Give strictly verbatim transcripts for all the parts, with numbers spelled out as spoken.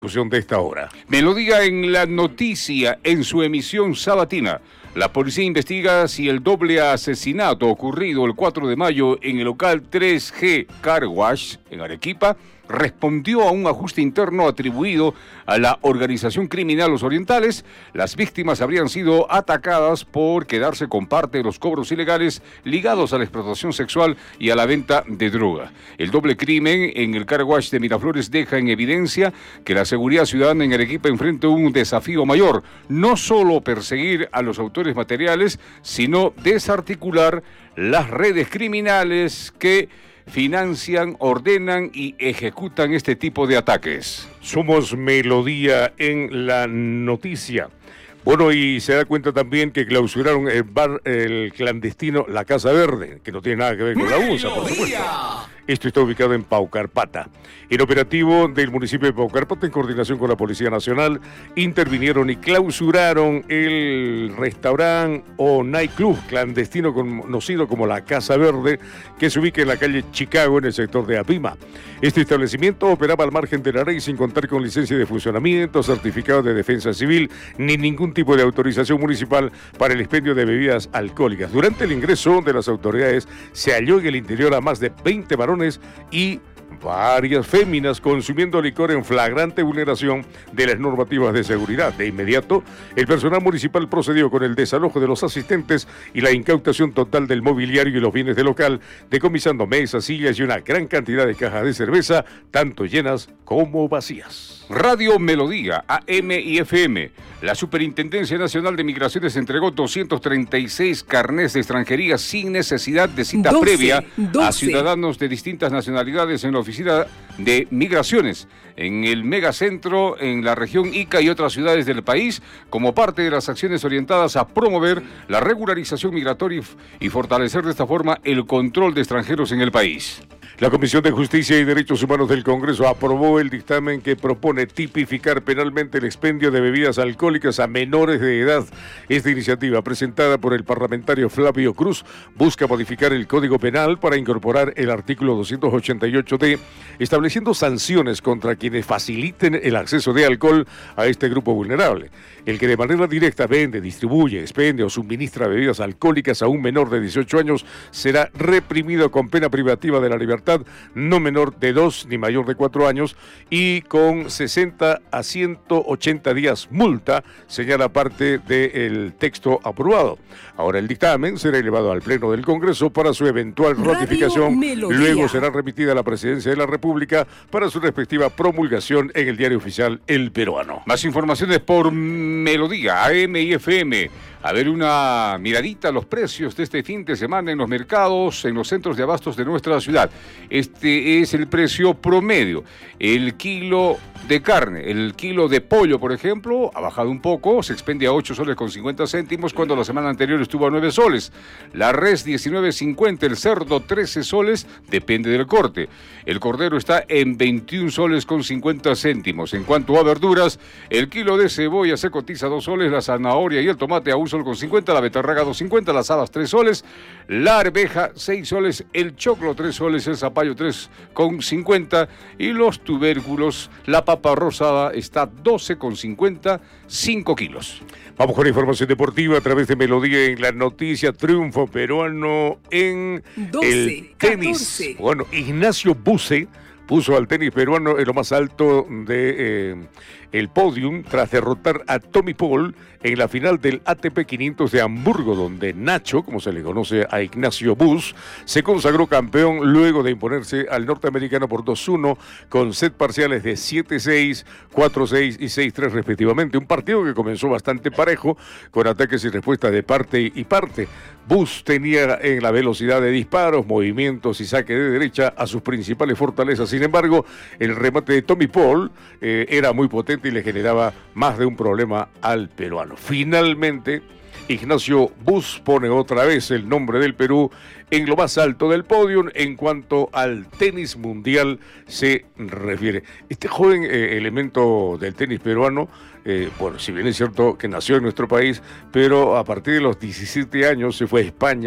De esta hora. Melodía en la noticia en su emisión sabatina. La policía investiga si el doble asesinato ocurrido el cuatro de mayo en el local tres G Car Wash en Arequipa respondió a un ajuste interno atribuido a la organización criminal Los Orientales. Las víctimas habrían sido atacadas por quedarse con parte de los cobros ilegales ligados a la explotación sexual y a la venta de droga. El doble crimen en el Car Wash de Miraflores deja en evidencia que la seguridad ciudadana en Arequipa enfrenta un desafío mayor, no solo perseguir a los autores materiales, sino desarticular las redes criminales que financian, ordenan y ejecutan este tipo de ataques. Somos Melodía en la noticia. Bueno, y se da cuenta también que clausuraron el bar, el clandestino La Casa Verde, que no tiene nada que ver con la U S A, por supuesto. Esto está ubicado en Paucarpata. El operativo del municipio de Paucarpata, en coordinación con la Policía Nacional, intervinieron y clausuraron el restaurante o nightclub clandestino conocido como La Casa Verde, que se ubica en la calle Chicago, en el sector de Apima. Este establecimiento operaba al margen de la ley sin contar con licencia de funcionamiento, certificado de defensa civil, ni ningún tipo de autorización municipal para el expendio de bebidas alcohólicas. Durante el ingreso de las autoridades, se halló en el interior a más de veinte varones y varias féminas consumiendo licor en flagrante vulneración de las normativas de seguridad. De inmediato, el personal municipal procedió con el desalojo de los asistentes y la incautación total del mobiliario y los bienes del local, decomisando mesas, sillas y una gran cantidad de cajas de cerveza, tanto llenas como vacías. Radio Melodía, A M y F M. La Superintendencia Nacional de Migraciones entregó doscientos treinta y seis carnés de extranjería sin necesidad de cita doce, previa doce. A ciudadanos de distintas nacionalidades en la Oficina de Migraciones, en el megacentro, en la región Ica y otras ciudades del país, como parte de las acciones orientadas a promover la regularización migratoria y fortalecer de esta forma el control de extranjeros en el país. La Comisión de Justicia y Derechos Humanos del Congreso aprobó el dictamen que propone tipificar penalmente el expendio de bebidas alcohólicas a menores de edad. Esta iniciativa, presentada por el parlamentario Flavio Cruz, busca modificar el Código Penal para incorporar el artículo doscientos ochenta y ocho D, estableciendo sanciones contra quienes faciliten el acceso de alcohol a este grupo vulnerable. El que de manera directa vende, distribuye, expende o suministra bebidas alcohólicas a un menor de dieciocho años será reprimido con pena privativa de la libertad no menor de dos ni mayor de cuatro años y con sesenta a ciento ochenta días multa, señala parte del texto aprobado. Ahora el dictamen será elevado al Pleno del Congreso para su eventual Radio ratificación, Melodía. Luego será remitida a la Presidencia de la República para su respectiva promulgación en el Diario Oficial El Peruano. Más informaciones por Melodía, A M y F M. A ver una miradita a los precios de este fin de semana en los mercados, en los centros de abastos de nuestra ciudad. Este es el precio promedio. El kilo de carne, el kilo de pollo, por ejemplo, ha bajado un poco, se expende a ocho soles con cincuenta céntimos, cuando la semana anterior estuvo a nueve soles. La res diecinueve cincuenta, el cerdo trece soles, depende del corte. El cordero está en veintiún soles con cincuenta céntimos. En cuanto a verduras, el kilo de cebolla se cotiza a dos soles, la zanahoria y el tomate a un sol con cincuenta, la betarraga dos cincuenta, las habas tres soles, la arveja seis soles, el choclo tres soles, el zapallo tres con cincuenta y los tubérculos, la papa rosada está doce con cincuenta, cinco kilos. Vamos con la información deportiva a través de Melodía en la noticia. Triunfo peruano en doce, el tenis. catorce. Bueno, Ignacio Buse puso al tenis peruano en lo más alto de eh, el podium tras derrotar a Tommy Paul en la final del A T P quinientos de Hamburgo, donde Nacho, como se le conoce a Ignacio Bus, se consagró campeón luego de imponerse al norteamericano por dos uno con set parciales de siete seis, cuatro seis y seis tres respectivamente. Un partido que comenzó bastante parejo, con ataques y respuestas de parte y parte. Bus tenía en la velocidad de disparos, movimientos y saque de derecha a sus principales fortalezas. Sin embargo, el remate de Tommy Paul eh, era muy potente y le generaba más de un problema al peruano. Finalmente, Ignacio Bus pone otra vez el nombre del Perú en lo más alto del podio en cuanto al tenis mundial se refiere. Este joven eh, elemento del tenis peruano, eh, bueno, si bien es cierto que nació en nuestro país, pero a partir de los diecisiete años se fue a España,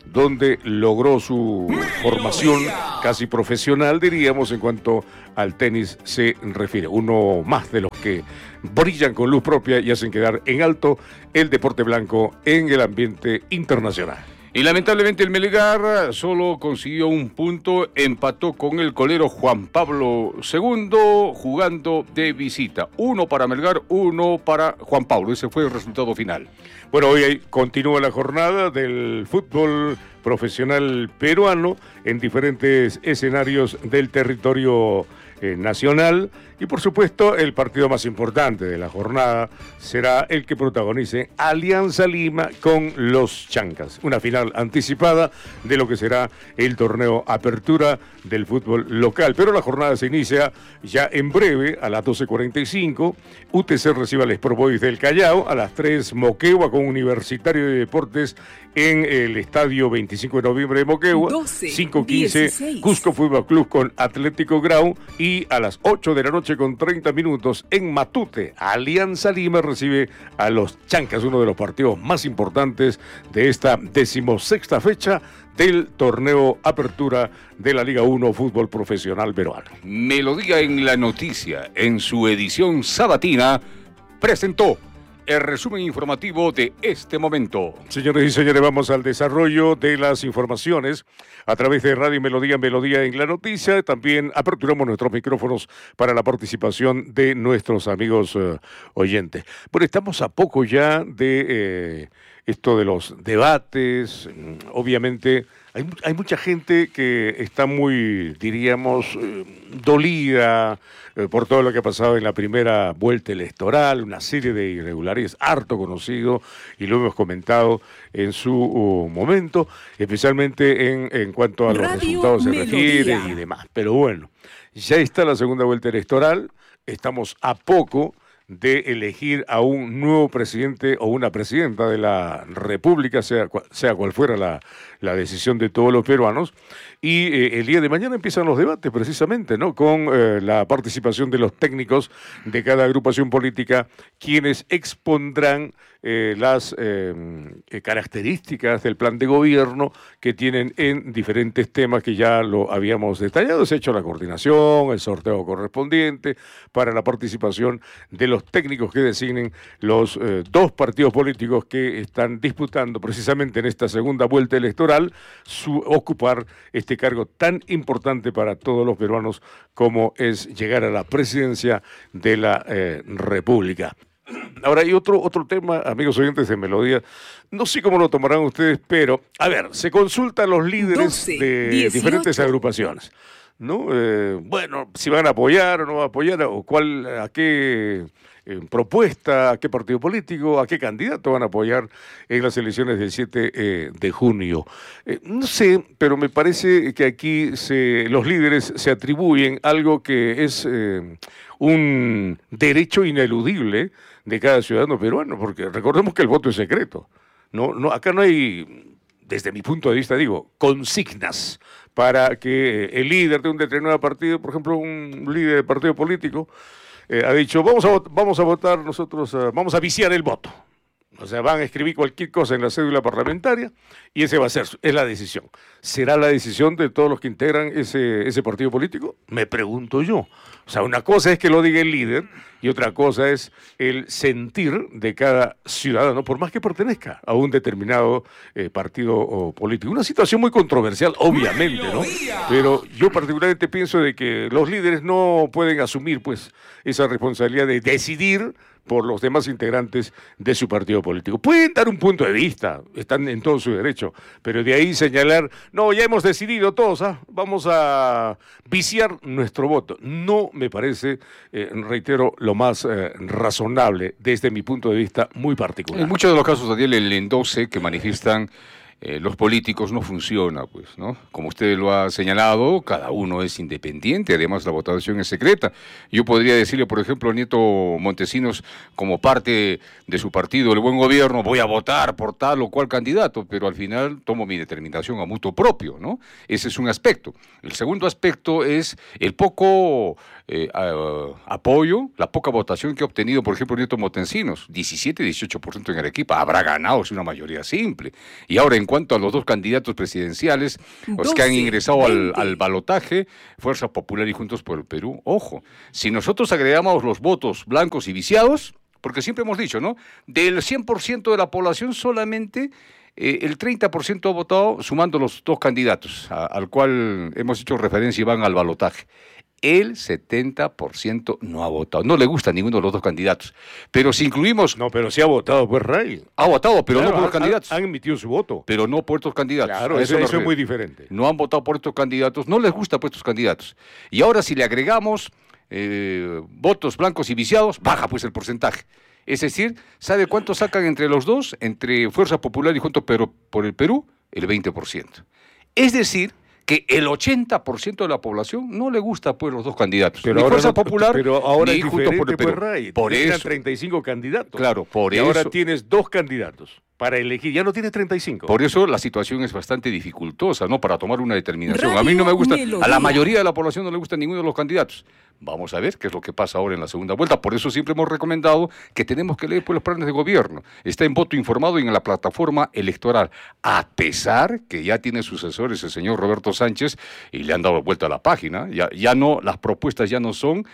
donde logró su formación casi profesional, diríamos, en cuanto al tenis se refiere. Uno más de los que brillan con luz propia y hacen quedar en alto el deporte blanco en el ambiente internacional. Y lamentablemente el Melgar solo consiguió un punto, empató con el colero Juan Pablo segundo jugando de visita. Uno para Melgar, uno para Juan Pablo. Ese fue el resultado final. Bueno, hoy continúa la jornada del fútbol profesional peruano en diferentes escenarios del territorio eh, nacional. Y por supuesto, el partido más importante de la jornada será el que protagonice Alianza Lima con los Chancas. Una final anticipada de lo que será el torneo Apertura del fútbol local. Pero la jornada se inicia ya en breve, a las doce cuarenta y cinco. U T C recibe al Sport Boys del Callao. A las tres, Moquegua con Universitario de Deportes en el estadio veinticinco de noviembre de Moquegua. cinco quince, Cusco Fútbol Club con Atlético Grau. Y a las ocho de la noche con treinta minutos en Matute, Alianza Lima recibe a los Chancas, uno de los partidos más importantes de esta decimosexta fecha del torneo Apertura de la Liga uno Fútbol Profesional Peruano. Melodía en la Noticia, en su edición sabatina, presentó el resumen informativo de este momento. Señores y señores, vamos al desarrollo de las informaciones a través de Radio Melodía, Melodía en la Noticia. También aperturamos nuestros micrófonos para la participación de nuestros amigos uh, oyentes. Bueno, estamos a poco ya de eh, esto de los debates. Obviamente hay, hay mucha gente que está muy, diríamos, eh, dolida eh, por todo lo que ha pasado en la primera vuelta electoral, una serie de irregularidades harto conocido y lo hemos comentado en su uh, momento, especialmente en, en cuanto a los Radio resultados se Melodía. refiere y demás. Pero bueno, ya está la segunda vuelta electoral, estamos a poco de elegir a un nuevo presidente o una presidenta de la República, sea, sea cual fuera la, la decisión de todos los peruanos. Y eh, el día de mañana empiezan los debates, precisamente, ¿no? Con eh, la participación de los técnicos de cada agrupación política, quienes expondrán eh, las eh, características del plan de gobierno que tienen en diferentes temas que ya lo habíamos detallado. Se ha hecho la coordinación, el sorteo correspondiente para la participación de los técnicos que designen los eh, dos partidos políticos que están disputando precisamente en esta segunda vuelta electoral su ocupar este cargo tan importante para todos los peruanos como es llegar a la presidencia de la eh, República. Ahora hay otro, otro tema, amigos oyentes de Melodía, no sé cómo lo tomarán ustedes, pero, a ver, se consultan los líderes doce, de dieciocho. diferentes agrupaciones, ¿no? Eh, bueno, si van a apoyar o no van a apoyar, o cuál, a qué eh, propuesta, a qué partido político, a qué candidato van a apoyar en las elecciones del siete eh, de junio. Eh, no sé, pero me parece que aquí se, los líderes se atribuyen algo que es eh, un derecho ineludible de cada ciudadano peruano, porque recordemos que el voto es secreto. No, no, acá no hay, desde mi punto de vista, digo, consignas para que el líder de un determinado partido, por ejemplo, un líder de partido político, eh, ha dicho, vamos a, vamos a votar nosotros, uh, vamos a viciar el voto. O sea, van a escribir cualquier cosa en la cédula parlamentaria y ese va a ser, es la decisión. ¿Será la decisión de todos los que integran ese, ese partido político? Me pregunto yo. O sea, una cosa es que lo diga el líder y otra cosa es el sentir de cada ciudadano, por más que pertenezca a un determinado eh, partido o político. Una situación muy controversial, obviamente, ¿no? Pero yo particularmente pienso de que los líderes no pueden asumir, pues, esa responsabilidad de decidir por los demás integrantes de su partido político. Pueden dar un punto de vista, están en todo su derecho, pero de ahí señalar, no, ya hemos decidido todos, ¿ah? Vamos a viciar nuestro voto. No me parece, eh, reitero, lo más eh, razonable desde mi punto de vista muy particular. En muchos de los casos, Daniel, el endose que manifiestan Eh, los políticos no funciona, pues, ¿no? Como usted lo ha señalado, cada uno es independiente, además la votación es secreta. Yo podría decirle, por ejemplo, a Nieto Montesinos, como parte de su partido, el Buen Gobierno, voy a votar por tal o cual candidato, pero al final tomo mi determinación a mutuo propio, ¿no? Ese es un aspecto. El segundo aspecto es el poco eh, uh, apoyo, la poca votación que ha obtenido, por ejemplo, Nieto Montesinos, diecisiete, dieciocho por ciento en Arequipa, habrá ganado, es una mayoría simple. Y ahora en cuanto a los dos candidatos presidenciales, los que han ingresado al, al balotaje, Fuerza Popular y Juntos por el Perú, ojo, si nosotros agregamos los votos blancos y viciados, porque siempre hemos dicho, ¿no? Del cien por ciento de la población solamente eh, el treinta por ciento ha votado sumando los dos candidatos, a, al cual hemos hecho referencia y van al balotaje. El setenta por ciento no ha votado. No le gusta ninguno de los dos candidatos. Pero si incluimos... No, pero sí ha votado, pues, Ray. Ha votado, pero claro, no por los han, candidatos. Han emitido su voto. Pero no por estos candidatos. Claro, eso, eso es muy diferente. No han votado por estos candidatos. No les gusta por estos candidatos. Y ahora si le agregamos eh, votos blancos y viciados, baja pues el porcentaje. Es decir, ¿sabe cuánto sacan entre los dos? Entre Fuerza Popular y Juntos por el Perú, el veinte por ciento. Es decir, que el ochenta por ciento de la población no le gusta pues los dos candidatos. Pero ni ahora Fuerza no, Popular pero ahora ni es Juntos por el Perú. Pues, Ray. Por Eran eso. treinta y cinco candidatos. Claro, por y eso. ahora tienes dos candidatos para elegir. Ya no tienes treinta y cinco. Por eso la situación es bastante dificultosa, ¿no? Para tomar una determinación. A mí no me gusta, a la mayoría de la población no le gusta ninguno de los candidatos. Vamos a ver qué es lo que pasa ahora en la segunda vuelta. Por eso siempre hemos recomendado que tenemos que leer pues, los planes de gobierno. Está en voto informado y en la plataforma electoral. A pesar que ya tiene sucesores el señor Roberto Sánchez y le han dado vuelta a la página. Ya, ya no, las propuestas ya no son,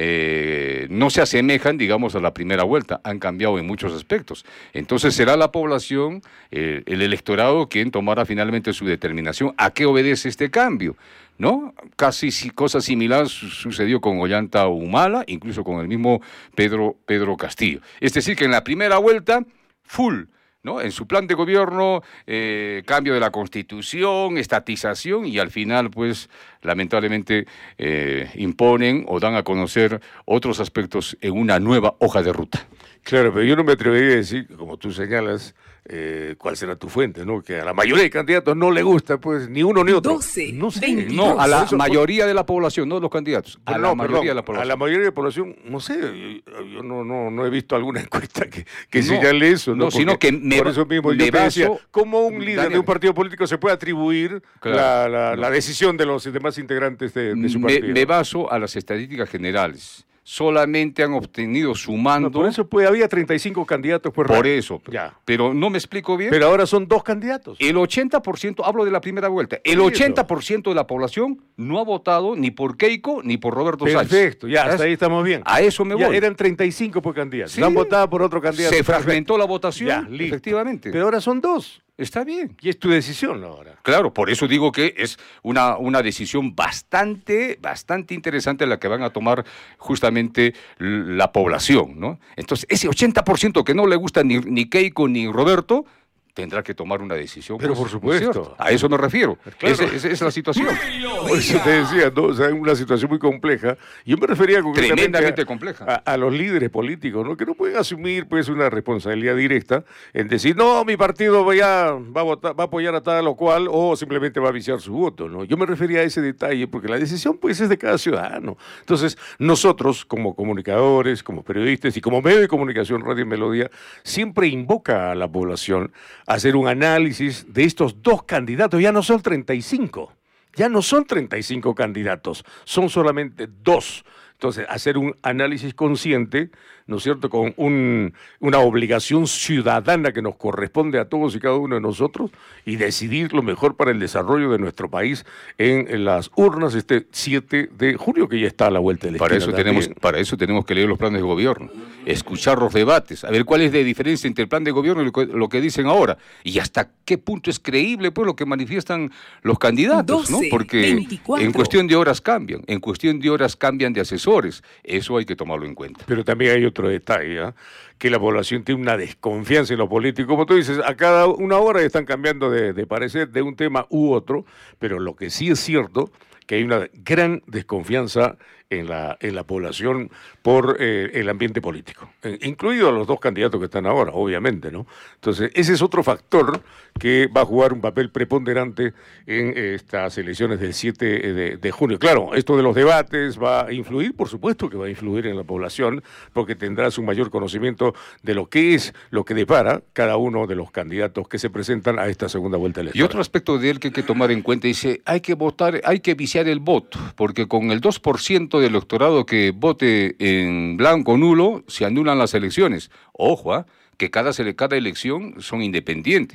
eh, no se asemejan, digamos, a la primera vuelta. Han cambiado en muchos aspectos. Entonces será la población, eh, el electorado, quien tomará finalmente su determinación. ¿A qué obedece este cambio? ¿No? Casi si, cosa similar su, sucedió con Ollanta Humala, incluso con el mismo Pedro, Pedro Castillo. Es decir, que en la primera vuelta, full, ¿no? En su plan de gobierno, eh, cambio de la Constitución, estatización, y al final, pues, lamentablemente, eh, imponen o dan a conocer otros aspectos en una nueva hoja de ruta. Claro, pero yo no me atrevería a decir, como tú señalas, eh, cuál será tu fuente, ¿no? Que a la mayoría de candidatos no le gusta, pues, ni uno ni otro. doce, no sé. veinte. No, a la eso, mayoría de la población, no de los candidatos. A Pero la no, mayoría perdón, de la población. A la mayoría de la población, no sé, yo, yo no, no, no he visto alguna encuesta que, que No, señale eso, ¿no? no, sino Porque que me por ba- eso mismo me yo te decía, baso- ¿cómo un líder Daniel. de un partido político se puede atribuir Claro. la, la, No. la decisión de los demás integrantes de, de su me, partido? me baso a las estadísticas generales. Solamente han obtenido sumando... No, por eso pues, había treinta y cinco candidatos por Por radio. eso. Ya. Pero no me explico bien. Pero ahora son dos candidatos. El ochenta por ciento, hablo de la primera vuelta, el Por eso. ochenta por ciento de la población no ha votado ni por Keiko ni por Roberto Sánchez. Perfecto, ya, hasta ¿Sabes? ahí estamos bien. A eso me Ya, voy. eran treinta y cinco por candidato. Sí. Han votado por otro candidato. Se fragmentó la votación, Ya, listo. efectivamente. Pero ahora son dos. Está bien. Y es tu decisión ahora. Claro, por eso digo que es una, una decisión bastante, bastante interesante la que van a tomar justamente l- la población, ¿no? Entonces, ese ochenta por ciento que no le gusta ni, ni Keiko ni Roberto, tendrá que tomar una decisión. Pero por ¿no es supuesto. cierto? A eso me refiero. Claro. Ese- esa es la situación. Por eso te decía, ¿no? O sea, es una situación muy compleja. Yo me refería concretamente Tremendamente a, compleja. A, a los líderes políticos, ¿no? Que no pueden asumir pues una responsabilidad directa en decir, no, mi partido va, a, va, a votar, va a apoyar a tal o cual, o simplemente va a viciar su voto, ¿no? Yo me refería a ese detalle porque la decisión pues es de cada ciudadano. Entonces, nosotros como comunicadores, como periodistas y como medio de comunicación Radio Melodía, siempre invoca a la población a hacer un análisis de estos dos candidatos. Ya no son treinta y cinco. Ya no son treinta y cinco candidatos, son solamente dos. Entonces, hacer un análisis consciente, ¿no es cierto?, con un, una obligación ciudadana que nos corresponde a todos y cada uno de nosotros y decidir lo mejor para el desarrollo de nuestro país en, en las urnas este siete de junio, que ya está a la vuelta de la Para esquina eso, tenemos, también. para eso tenemos que leer los planes de gobierno, escuchar los debates, a ver cuál es la diferencia entre el plan de gobierno y lo que, lo que dicen ahora, y hasta qué punto es creíble pues, lo que manifiestan los candidatos, ¿no? doce, Porque veinticuatro. en cuestión de horas cambian, en cuestión de horas cambian de asesores, eso hay que tomarlo en cuenta. Pero también hay otro detalle, ¿ah? Que la población tiene una desconfianza en lo político. Como tú dices, a cada una hora están cambiando de, de parecer de un tema u otro, pero lo que sí es cierto que hay una gran desconfianza en la, en la población por eh, el ambiente político, eh, incluidos los dos candidatos que están ahora, obviamente, ¿no? Entonces, ese es otro factor que va a jugar un papel preponderante en eh, estas elecciones del siete de, de junio. Claro, esto de los debates va a influir, por supuesto que va a influir en la población, porque tendrá su mayor conocimiento de lo que es, lo que depara cada uno de los candidatos que se presentan a esta segunda vuelta electoral. Y otro aspecto de él que hay que tomar en cuenta, dice, hay que votar, hay que viciar el voto, porque con el dos por ciento del electorado que vote en blanco o nulo, se anulan las elecciones. Ojo, ¿eh? que cada, cada elección son independientes.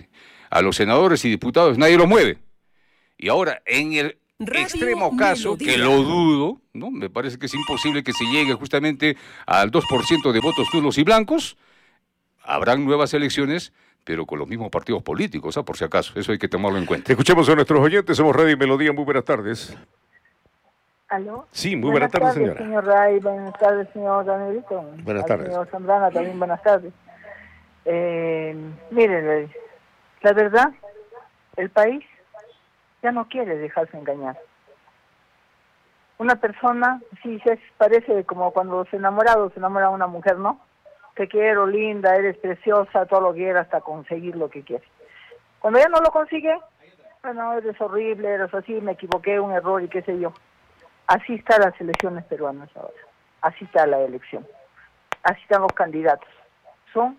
a los senadores y diputados, nadie los mueve. Y ahora, en el Radio extremo caso, Melodía. que lo dudo, ¿no? Me parece que es imposible que se llegue justamente al dos por ciento de votos nulos y blancos, habrán nuevas elecciones, pero con los mismos partidos políticos, ¿ah? Por si acaso, eso hay que tomarlo en cuenta. Escuchemos a nuestros oyentes, somos Radio Melodía, muy buenas tardes. ¿Aló? Sí, muy buenas, buenas tardes, señora. Señor Ray, buenas tardes, señor Danielito. Buenas Al tardes. Señor Zambrana, también buenas tardes. Eh, miren, la verdad, el país ya no quiere dejarse engañar. Una persona, sí, se parece como cuando los enamorados se enamora de una mujer, ¿no? Te quiero, linda, eres preciosa, todo lo que quieras hasta conseguir lo que quieres. Cuando ya no lo consigue, bueno, eres horrible, eres así, me equivoqué, un error y qué sé yo. Así están las elecciones peruanas ahora, así está la elección, así están los candidatos. Son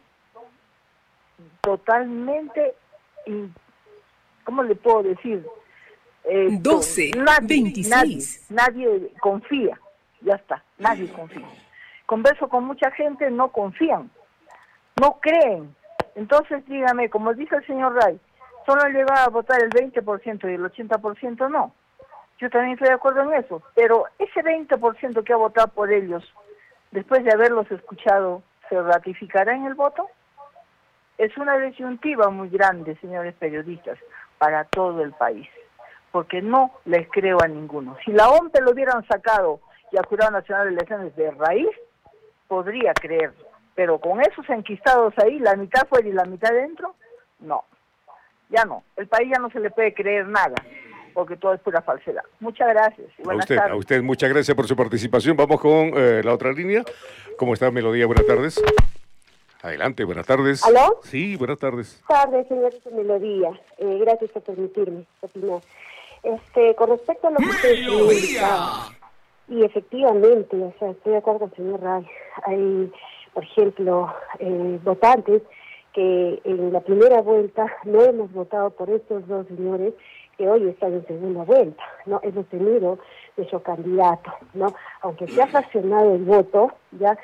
totalmente, ¿cómo le puedo decir? Eh, doce, nadie, veintiséis. Nadie, nadie confía, ya está, nadie confía. Converso con mucha gente, no confían, no creen. Entonces dígame, como dice el señor Ray, solo le va a votar el veinte por ciento y el ochenta por ciento no. Yo también estoy de acuerdo en eso, pero ese veinte por ciento que ha votado por ellos, después de haberlos escuchado, ¿se ratificará en el voto? Es una disyuntiva muy grande, señores periodistas, para todo el país, porque no les creo a ninguno. Si la O M P lo hubieran sacado y al Jurado Nacional de Elecciones de raíz, podría creer, pero con esos enquistados ahí, la mitad fuera y la mitad dentro, no, ya no, el país ya no se le puede creer nada, porque todo es pura falsedad. Muchas gracias. Y buenas a usted, tardes. a usted, muchas gracias por su participación. Vamos con eh, la otra línea. ¿Cómo está, Melodía? Buenas tardes. Adelante, buenas tardes. ¿Aló? Sí, buenas tardes. Buenas tardes, señorita Melodía. Eh, gracias por permitirme opinar. Este, con respecto a lo que usted dijo, y efectivamente, o sea, estoy de acuerdo con el señor Ray. Hay, por ejemplo, eh, votantes que en la primera vuelta no hemos votado por estos dos señores que hoy están en segunda vuelta, ¿no? Hemos tenido nuestro candidato, ¿no? Aunque se ha fraccionado el voto, ya,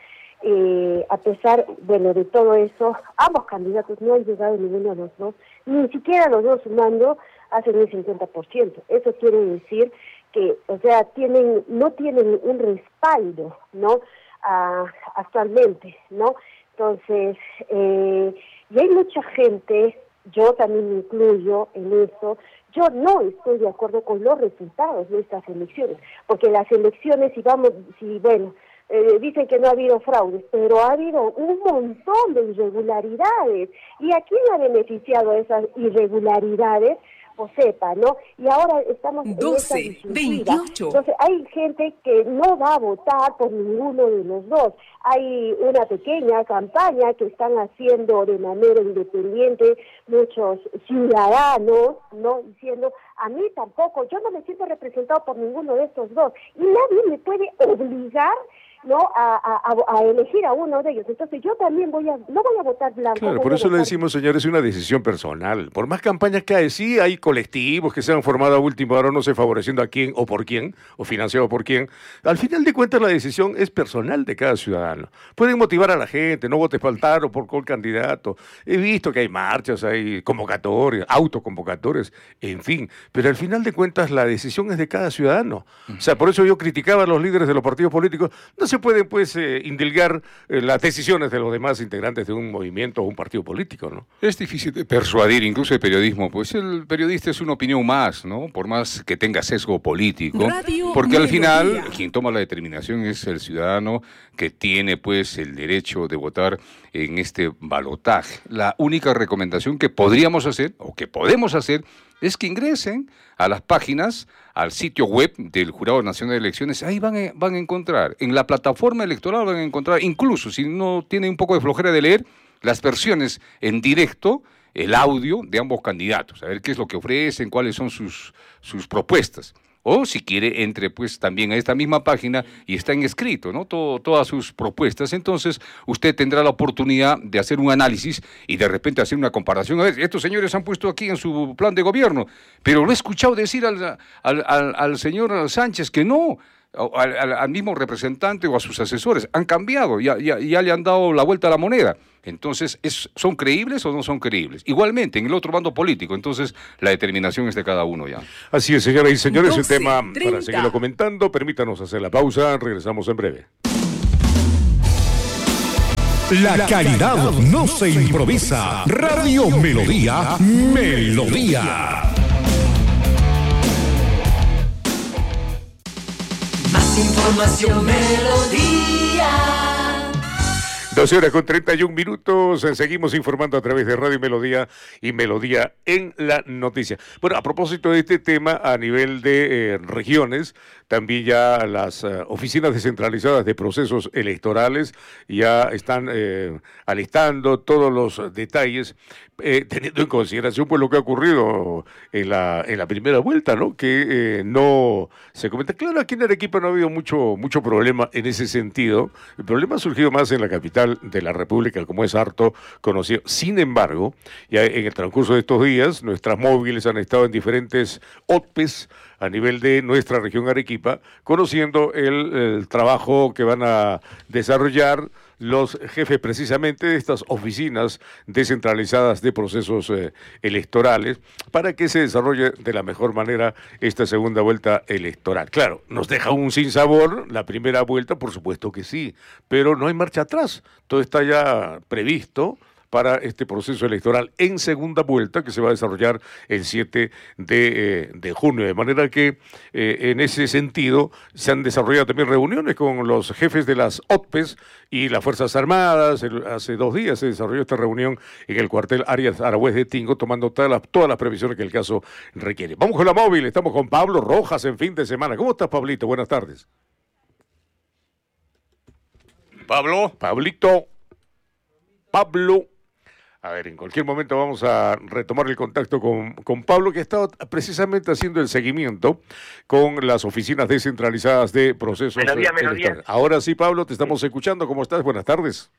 eh, a pesar, bueno, de todo eso, ambos candidatos no han llegado ninguno de los dos, ni siquiera los dos sumando hacen el cincuenta por ciento. Eso quiere decir que, o sea, tienen, no tienen un respaldo, ¿no? Ah, actualmente, ¿no? Entonces, eh, y hay mucha gente, yo también me incluyo en eso, yo no estoy de acuerdo con los resultados de estas elecciones, porque las elecciones, si vamos, si bueno, eh, dicen que no ha habido fraudes, pero ha habido un montón de irregularidades, y ¿a quién ha beneficiado esas irregularidades? O sepa, ¿no? Y ahora estamos en esta doce, disyuntiva. veintiocho. Entonces, hay gente que no va a votar por ninguno de los dos. Hay una pequeña campaña que están haciendo de manera independiente muchos ciudadanos, ¿no? Diciendo, a mí tampoco, yo no me siento representado por ninguno de estos dos. Y nadie me puede obligar, ¿no? A, a, a elegir a uno de ellos. Entonces yo también voy a, no voy a votar blanco. Claro, voy por a eso le votar- decimos, señores, es una decisión personal. Por más campañas que hay, sí hay colectivos que se han formado a última hora, no sé, favoreciendo a quién o por quién, o financiado por quién. Al final de cuentas, la decisión es personal de cada ciudadano. Pueden motivar a la gente, no votes por tal o por cual candidato. He visto que hay marchas, hay convocatorias, autoconvocatorias, en fin. Pero al final de cuentas, la decisión es de cada ciudadano. O sea, por eso yo criticaba a los líderes de los partidos políticos. No se pueden, pues, eh, indilgar eh, las decisiones de los demás integrantes de un movimiento o un partido político, ¿no? Es difícil de persuadir, incluso el periodismo, pues el periodista es una opinión más, ¿no? Por más que tenga sesgo político, Radio porque al final Melodía. quien toma la determinación es el ciudadano que tiene, pues, el derecho de votar en este balotaje. La única recomendación que podríamos hacer, o que podemos hacer, es que ingresen a las páginas, al sitio web del Jurado Nacional de Elecciones. Ahí van a, van a encontrar, en la plataforma electoral van a encontrar, incluso si no tienen un poco de flojera de leer, las versiones en directo, el audio de ambos candidatos, a ver qué es lo que ofrecen, cuáles son sus, sus propuestas. O si quiere, entre pues también a esta misma página y está en escrito, ¿no? Todo, todas sus propuestas. Entonces, usted tendrá la oportunidad de hacer un análisis y de repente hacer una comparación. A ver, estos señores han puesto aquí en su plan de gobierno, pero lo he escuchado decir al, al, al, al señor Sánchez que no. al, al, al mismo representante o a sus asesores. Han cambiado, ya, ya, ya le han dado la vuelta a la moneda. Entonces, ¿es, ¿son creíbles o no son creíbles? Igualmente, en el otro bando político. Entonces, la determinación es de cada uno ya. Así es, señoras y señores, doce, un tema treinta. para seguirlo comentando. Permítanos hacer la pausa. Regresamos en breve. La calidad no se improvisa. Radio Melodía, Melodía. Más información, Melodía. doce horas con treinta y un minutos, seguimos informando a través de Radio Melodía y Melodía en la noticia. Bueno, a propósito de este tema, a nivel de eh, regiones, también ya las uh, oficinas descentralizadas de procesos electorales ya están eh, alistando todos los detalles, eh, teniendo en consideración pues lo que ha ocurrido en la en la primera vuelta, ¿no? Que eh, no se comenta. Claro, aquí en Arequipa no ha habido mucho mucho problema en ese sentido. El problema ha surgido más en la capital de la República, como es harto conocido. Sin embargo, ya en el transcurso de estos días, nuestras móviles han estado en diferentes O T P Es a nivel de nuestra región Arequipa, conociendo el, el trabajo que van a desarrollar los jefes precisamente de estas oficinas descentralizadas de procesos eh, electorales para que se desarrolle de la mejor manera esta segunda vuelta electoral. Claro, nos deja un sinsabor la primera vuelta, por supuesto que sí, pero no hay marcha atrás. Todo está ya previsto para este proceso electoral en segunda vuelta que se va a desarrollar el siete de junio. De manera que eh, en ese sentido se han desarrollado también reuniones con los jefes de las O T P Es y las Fuerzas Armadas. El, hace dos días se desarrolló esta reunión en el cuartel Arias Aragüez de Tingo, tomando todas las, todas las previsiones que el caso requiere. Vamos con la móvil, estamos con Pablo Rojas en fin de semana. ¿Cómo estás, Pablito? Buenas tardes. Pablo, Pablito, Pablo. A ver, en cualquier momento vamos a retomar el contacto con, con Pablo, que ha estado precisamente haciendo el seguimiento con las oficinas descentralizadas de procesos Melodía, Melodía. Ahora sí, Pablo, te estamos escuchando. ¿Cómo estás? Buenas tardes.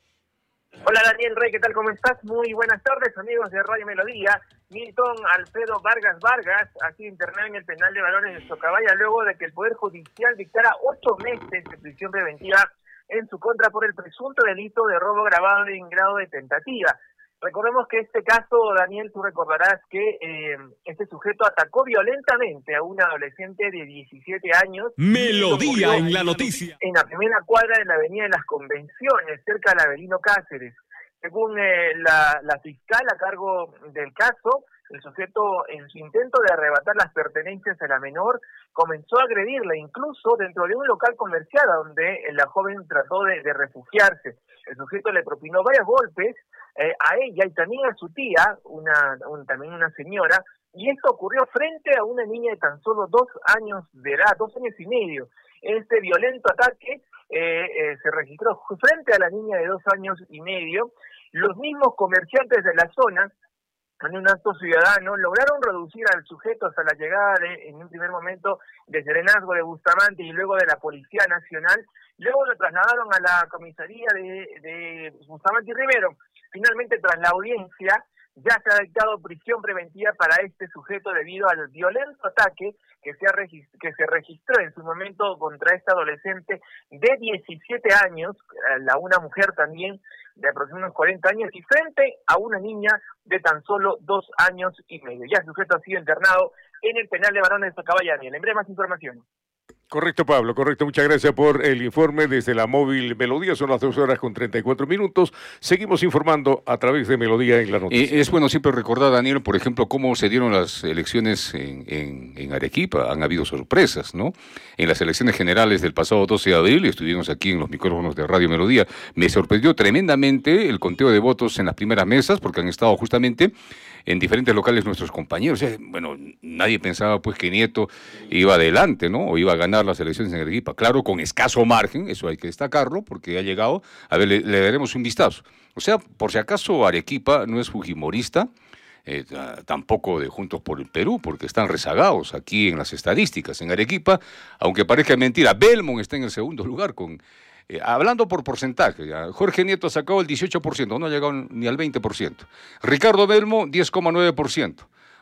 Hola, Daniel Rey, ¿qué tal? ¿Cómo estás? Muy buenas tardes, amigos de Radio Melodía. Milton Alfredo Vargas Vargas ha sido internado en el penal de varones de Socabaya luego de que el Poder Judicial dictara ocho meses de prisión preventiva en su contra por el presunto delito de robo agravado en grado de tentativa. Recordemos que este caso, Daniel, tú recordarás que eh, este sujeto atacó violentamente a una adolescente de diecisiete años. Melodía en la noticia. En la primera cuadra de la Avenida de las Convenciones, cerca de Avelino Cáceres. Según eh, la, la fiscal a cargo del caso, el sujeto, en su intento de arrebatar las pertenencias a la menor, comenzó a agredirla, incluso dentro de un local comercial donde la joven trató de, de refugiarse. El sujeto le propinó varios golpes eh, a ella y también a su tía, una, un, también una señora, y esto ocurrió frente a una niña de tan solo dos años de edad, dos años y medio. Este violento ataque eh, eh, se registró frente a la niña de dos años y medio. Los mismos comerciantes de la zona, en un acto ciudadano, lograron reducir al sujeto hasta la llegada de, en un primer momento, de Serenazgo de Bustamante y luego de la Policía Nacional. Luego lo trasladaron a la comisaría de, de Bustamante y Rivero. Finalmente, tras la audiencia, ya se ha dictado prisión preventiva para este sujeto debido al violento ataque que se, ha regist- que se registró en su momento contra esta adolescente de diecisiete años, la una mujer también de aproximadamente unos cuarenta años, y frente a una niña de tan solo dos años y medio. Ya el sujeto ha sido internado en el penal de varones de Socabaya. En breve más información. Correcto, Pablo, correcto. Muchas gracias por el informe desde la móvil Melodía. Son las dos horas con treinta y cuatro minutos. Seguimos informando a través de Melodía en la noticia. Eh, es bueno siempre recordar, Daniel, por ejemplo, cómo se dieron las elecciones en, en, en Arequipa. Han habido sorpresas, ¿no? En las elecciones generales del pasado doce de abril, estuvimos aquí en los micrófonos de Radio Melodía, me sorprendió tremendamente el conteo de votos en las primeras mesas, porque han estado justamente en diferentes locales nuestros compañeros. O sea, bueno, nadie pensaba pues que Nieto iba adelante, ¿no? O iba a ganar las elecciones en Arequipa. Claro, con escaso margen, eso hay que destacarlo, porque ha llegado. A ver, le, le daremos un vistazo. O sea, por si acaso Arequipa no es fujimorista, eh, tampoco de Juntos por el Perú, porque están rezagados aquí en las estadísticas. En Arequipa, aunque parezca mentira, Belmont está en el segundo lugar con... Eh, hablando por porcentaje, ya, Jorge Nieto ha sacado el dieciocho por ciento, no ha llegado ni al veinte por ciento. Ricardo Belmo, diez coma nueve por ciento.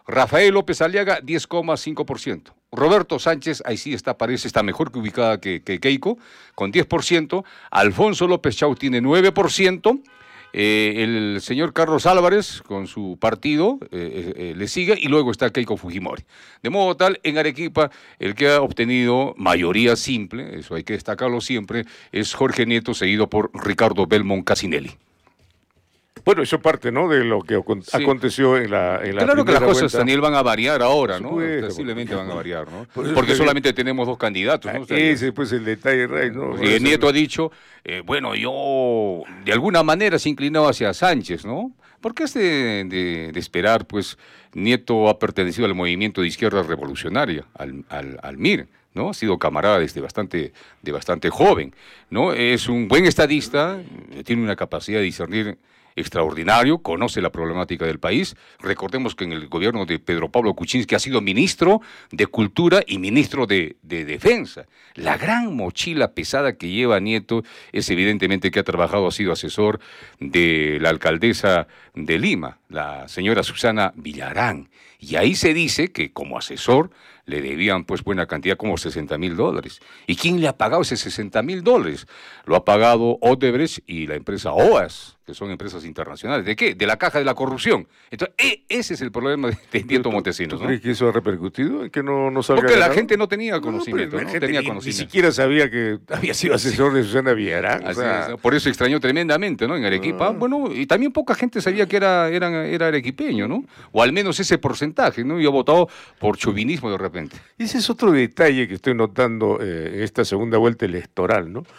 Rafael López Aliaga, diez coma cinco por ciento. Roberto Sánchez, ahí sí está, parece, está mejor que ubicada que, que Keiko, con diez por ciento. Alfonso López Chau tiene nueve por ciento. Eh, el señor Carlos Álvarez, con su partido, eh, eh, le sigue, y luego está Keiko Fujimori. De modo tal, en Arequipa, el que ha obtenido mayoría simple, eso hay que destacarlo siempre, es Jorge Nieto, seguido por Ricardo Belmont Casinelli. Bueno, eso parte, ¿no?, de lo que Sí. aconteció en la, en la Claro que las primera cosas, vuelta. Daniel, van a variar ahora, ¿no? Supuesto, Posiblemente porque- van a variar, ¿no? Por eso Porque te solamente digo- tenemos dos candidatos, ¿no? O sea, Ese, pues, el detalle, Ray, ¿no? Y el Nieto ha dicho, eh, bueno, yo de alguna manera se inclinó hacia Sánchez, ¿no? Porque es de, de- de esperar, pues, Nieto ha pertenecido al movimiento de izquierda revolucionaria, al, al, al M I R, ¿no? Ha sido camarada desde bastante, de bastante joven, ¿no? Es un buen estadista, tiene una capacidad de discernir extraordinario, conoce la problemática del país. Recordemos que en el gobierno de Pedro Pablo Kuczynski ha sido ministro de Cultura y ministro de, de Defensa. La gran mochila pesada que lleva Nieto es evidentemente que ha trabajado, ha sido asesor de la alcaldesa de Lima, la señora Susana Villarán. Y ahí se dice que como asesor le debían pues buena cantidad, como sesenta mil dólares. ¿Y quién le ha pagado ese sesenta mil dólares? Lo ha pagado Odebrecht y la empresa O A S, que son empresas internacionales. ¿De qué? De la caja de la corrupción. Entonces, e- ese es el problema de, de Nieto Montesinos, ¿Tú ¿no? crees que eso ha repercutido? ¿En que no, no salga Porque la ganador? gente no tenía No, conocimiento, pero la ¿no? gente Tenía ni, conocimiento. ni siquiera sabía que había sido asesor de Susana Villarán. o Así sea, es, ¿no? Por eso extrañó tremendamente, ¿no? En Arequipa. Ah. Bueno, y también poca gente sabía que era, era, era arequipeño, ¿no? O al menos ese porcentaje, ¿no? Y ha votado por chauvinismo de repente. ese es otro detalle que estoy notando eh, en esta segunda vuelta electoral, ¿no?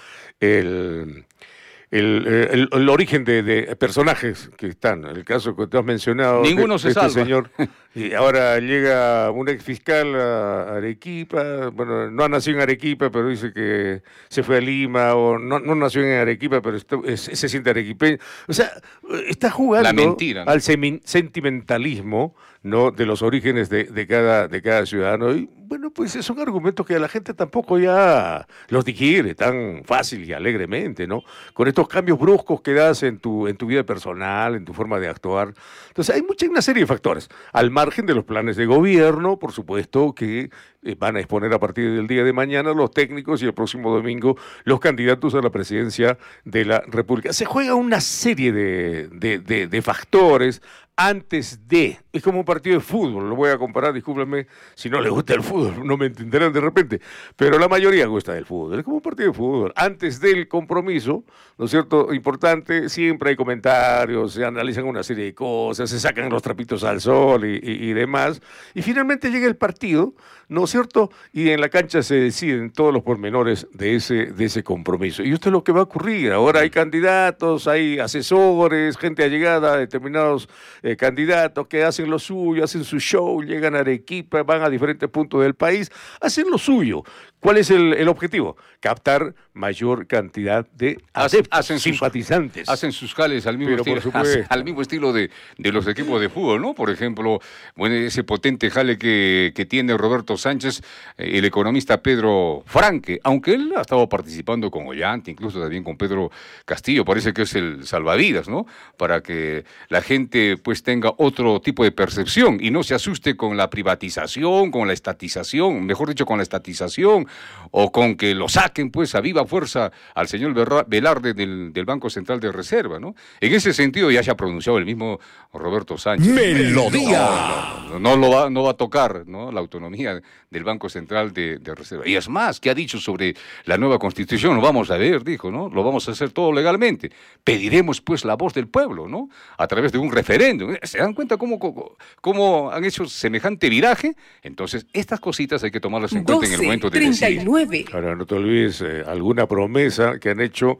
El, el, eh, el- el origen de, de personajes que están, el caso que tú has mencionado. Ninguno de- se de este salva. señor. Y ahora llega un ex fiscal a Arequipa, bueno, no nació en Arequipa, pero dice que se fue a Lima, o no, no nació en Arequipa, pero está- es- se siente arequipeño. O sea, está jugando La mentira, ¿no? al semi- sentimentalismo, ¿no?, de los orígenes de, de cada, de cada ciudadano. Y bueno, pues son argumentos que a la gente tampoco ya los digiere tan fácil y alegremente, ¿no? Con estos cambios bruscos que das en tu, en tu vida personal, en tu forma de actuar. Entonces hay mucha, una serie de factores. Al margen de los planes de gobierno, por supuesto, que eh, van a exponer a partir del día de mañana los técnicos y el próximo domingo los candidatos a la presidencia de la República. Se juega una serie de, de, de, de factores antes de, es como un partido de fútbol, lo voy a comparar, discúlpenme si no les gusta el fútbol, no me entenderán de repente, pero la mayoría gusta del fútbol, es como un partido de fútbol. Antes del compromiso, ¿no es cierto?, importante, siempre hay comentarios, se analizan una serie de cosas, se sacan los trapitos al sol y, y, y demás, y finalmente llega el partido, ¿no es cierto?, y en la cancha se deciden todos los pormenores de ese, de ese compromiso. Y esto es lo que va a ocurrir, ahora hay candidatos, hay asesores, gente allegada a determinados eh, candidatos que hacen lo suyo, hacen su show, llegan a Arequipa, van a diferentes puntos del país, hacen lo suyo. ¿Cuál es el, el objetivo? Captar mayor cantidad de adeptos, Hacen sus- simpatizantes. Hacen sus jales al mismo Pero por estilo, supuesto. al mismo estilo de, de los equipos de fútbol, ¿no? Por ejemplo, bueno, ese potente jale que, que tiene Roberto Sánchez, eh, el economista Pedro Franque, aunque él ha estado participando con Ollanta, incluso también con Pedro Castillo, parece que es el salvavidas, ¿no? Para que la gente pues tenga otro tipo de percepción y no se asuste con la privatización, con la estatización, mejor dicho, con la estatización, o con que lo saquen pues a viva fuerza al señor Berra- Velarde del, del Banco Central de Reserva, ¿no? En ese sentido ya se ha pronunciado el mismo Roberto Sánchez. Melodía. No, no, no lo va, no va a tocar, ¿no?, la autonomía del Banco Central de, de Reserva. Y es más, ¿qué ha dicho sobre la nueva Constitución? Lo vamos a ver, dijo, ¿no? Lo vamos a hacer todo legalmente. Pediremos pues la voz del pueblo, ¿no?, a través de un referéndum. ¿Se dan cuenta cómo, cómo, cómo han hecho semejante viraje? Entonces, estas cositas hay que tomarlas en cuenta en el momento de decidir. Ahora, no te olvides eh, alguna promesa que han hecho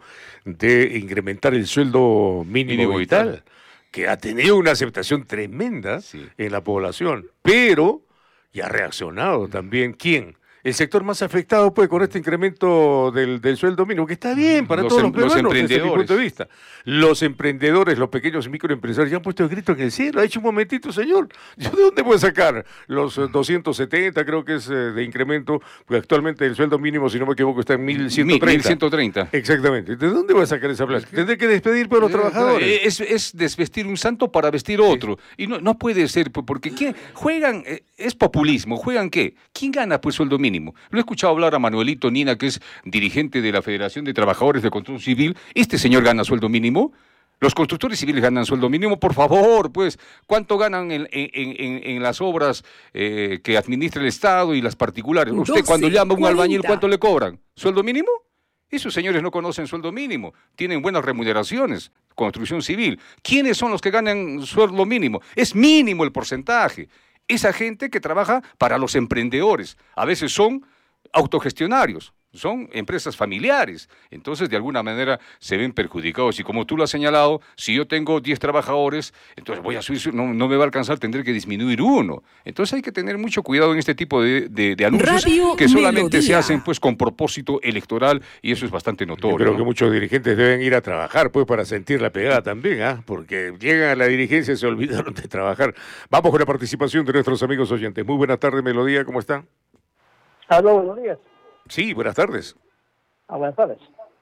de incrementar el sueldo mínimo, Mínimo vital, vital. que ha tenido una aceptación tremenda Sí. en la población, pero y ha reaccionado también, ¿quién? el sector más afectado pues con este incremento del, del sueldo mínimo, que está bien para los todos em, los peruanos los desde mi emprendedores. punto de vista. Los emprendedores, los pequeños y microempresarios ya han puesto el grito en el cielo. Ha dicho un momentito, señor, ¿yo de dónde voy a sacar los eh, doscientos setenta, creo que es eh, de incremento? Porque actualmente el sueldo mínimo, si no me equivoco, está en mil ciento treinta. mil ciento treinta. Exactamente. ¿De dónde voy a sacar esa plata? Tendré que despedir por los Eh, trabajadores. Es, es desvestir un santo para vestir otro. Y no, no puede ser, pues, porque ¿quién? Juegan, eh, es populismo. ¿Juegan qué? ¿Quién gana pues sueldo mínimo? Lo he escuchado hablar a Manuelito Nina, que es dirigente de la Federación de Trabajadores de Construcción Civil. ¿Este señor gana sueldo mínimo? Los constructores civiles ganan sueldo mínimo, por favor, pues, ¿cuánto ganan en, en, en, en las obras eh, que administra el Estado y las particulares? Usted doce, cuando llama a un albañil, cuarenta. ¿cuánto le cobran? ¿Sueldo mínimo? Esos señores no conocen sueldo mínimo, tienen buenas remuneraciones, construcción civil. ¿Quiénes son los que ganan sueldo mínimo? Es mínimo el porcentaje. Esa gente que trabaja para los emprendedores, a veces son autogestionarios, son empresas familiares, entonces de alguna manera se ven perjudicados. Y como tú lo has señalado, si yo tengo diez trabajadores, entonces voy a subir, no, no me va a alcanzar, tendré que disminuir uno. Entonces hay que tener mucho cuidado en este tipo de, de, de anuncios Radio que solamente Melodía. se hacen pues con propósito electoral, y eso es bastante notorio. Yo creo ¿no? que muchos dirigentes deben ir a trabajar, pues, para sentir la pegada también, ¿ah? Porque llegan a la dirigencia y se olvidaron de trabajar. Vamos con la participación de nuestros amigos oyentes. Muy buenas tardes, Melodía, ¿cómo está? Aló, buenos días. Sí, buenas tardes. Ah, buenas tardes.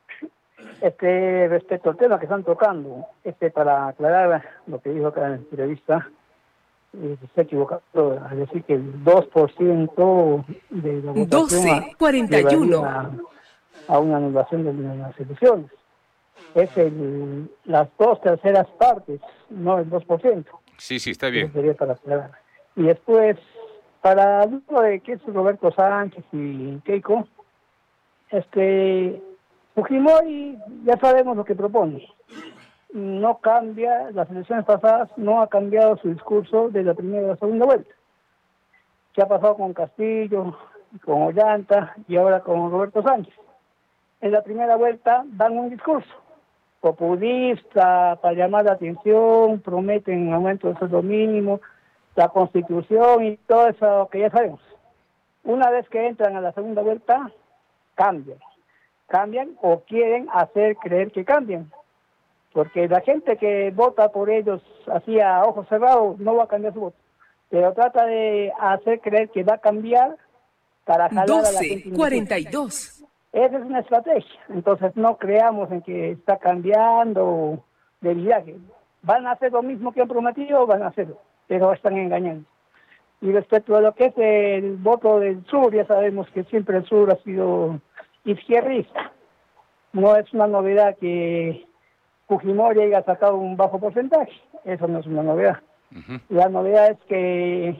Este, respecto al tema que están tocando, este, para aclarar lo que dijo acá en la entrevista, eh, se está equivocando al decir que el dos por ciento de la votación doce, a- cuarenta y uno. llevaría a, a una anulación de, de las elecciones. Es el, las dos terceras partes, no el dos por ciento. Sí, sí, está bien. Eso sería para aclarar. Y después, para lo de que es Roberto Sánchez y Keiko, este, Fujimori ya sabemos lo que propone. No cambia, las elecciones pasadas no ha cambiado su discurso de la primera y la segunda vuelta. ¿Qué ha pasado con Castillo, con Ollanta y ahora con Roberto Sánchez? En la primera vuelta dan un discurso populista para llamar la atención, prometen aumento del sueldo mínimo, la Constitución y todo eso que ya sabemos. Una vez que entran a la segunda vuelta, cambian. Cambian o quieren hacer creer que cambian. Porque la gente que vota por ellos así a ojos cerrados no va a cambiar su voto. Pero trata de hacer creer que va a cambiar para jalar a la doce, gente. cuarenta y dos. Esa es una estrategia. Entonces no creamos en que está cambiando de viaje. Van a hacer lo mismo que han prometido, van a hacerlo, pero están engañando. Y respecto a lo que es el voto del sur, ya sabemos que siempre el sur ha sido izquierdista. No es una novedad que Fujimori haya sacado un bajo porcentaje, eso no es una novedad. Uh-huh. La novedad es que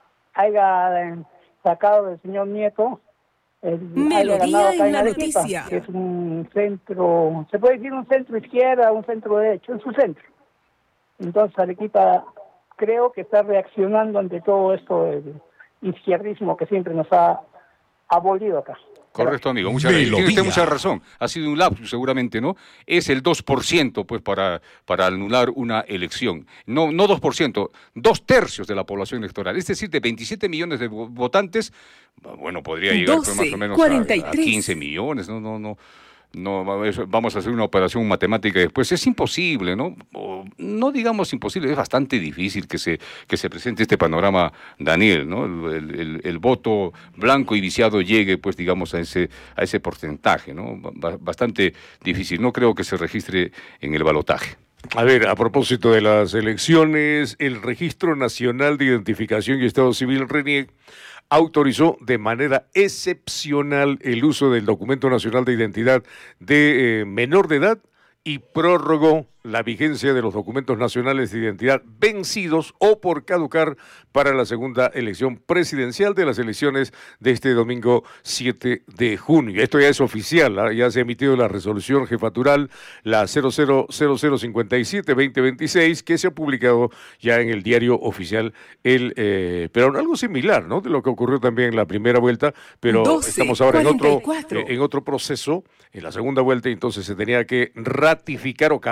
haya sacado el señor Nieto, el, haya ganado Melodía acá en la Arequipa, noticia. que es un centro, se puede decir un centro izquierda, un centro derecho, es su centro. Entonces Arequipa creo que está reaccionando ante todo esto del izquierdismo que siempre nos ha abolido acá. Correcto, amigo. Muchas gracias. Tiene Melodía. usted mucha razón. Ha sido un lapsus, seguramente, ¿no? Es el dos por ciento, pues, para, para anular una elección. No, no dos por ciento, dos tercios de la población electoral. Es decir, de veintisiete millones de vo- votantes, bueno, podría llegar pues, doce, más o menos cuarenta y a, a tres. quince millones. No, no, no. No, eso- vamos a hacer una operación matemática después. Es imposible, ¿no? O, no digamos imposible, es bastante difícil que se, que se presente este panorama, Daniel, ¿no? El, el- el voto blanco y viciado llegue, pues, digamos, a ese, a ese porcentaje, ¿no? Ba- Bastante difícil. No creo que se registre en el balotaje. A ver, a propósito de las elecciones, el Registro Nacional de Identificación y Estado Civil, RENIEC, autorizó de manera excepcional el uso del documento nacional de identidad de eh, menor de edad y prorrogó la vigencia de los documentos nacionales de identidad vencidos o por caducar para la segunda elección presidencial de las elecciones de este domingo siete de junio. Esto ya es oficial, ¿ah? Ya se ha emitido la resolución jefatural, la cero cero cero cero cincuenta y siete guión veinte veintiséis, que se ha publicado ya en el diario oficial, el eh, pero algo similar, ¿no? De lo que ocurrió también en la primera vuelta, pero doce, estamos ahora en otro, cuarenta y cuatro. eh, en otro proceso, en la segunda vuelta, y entonces se tenía que ratificar o cambiar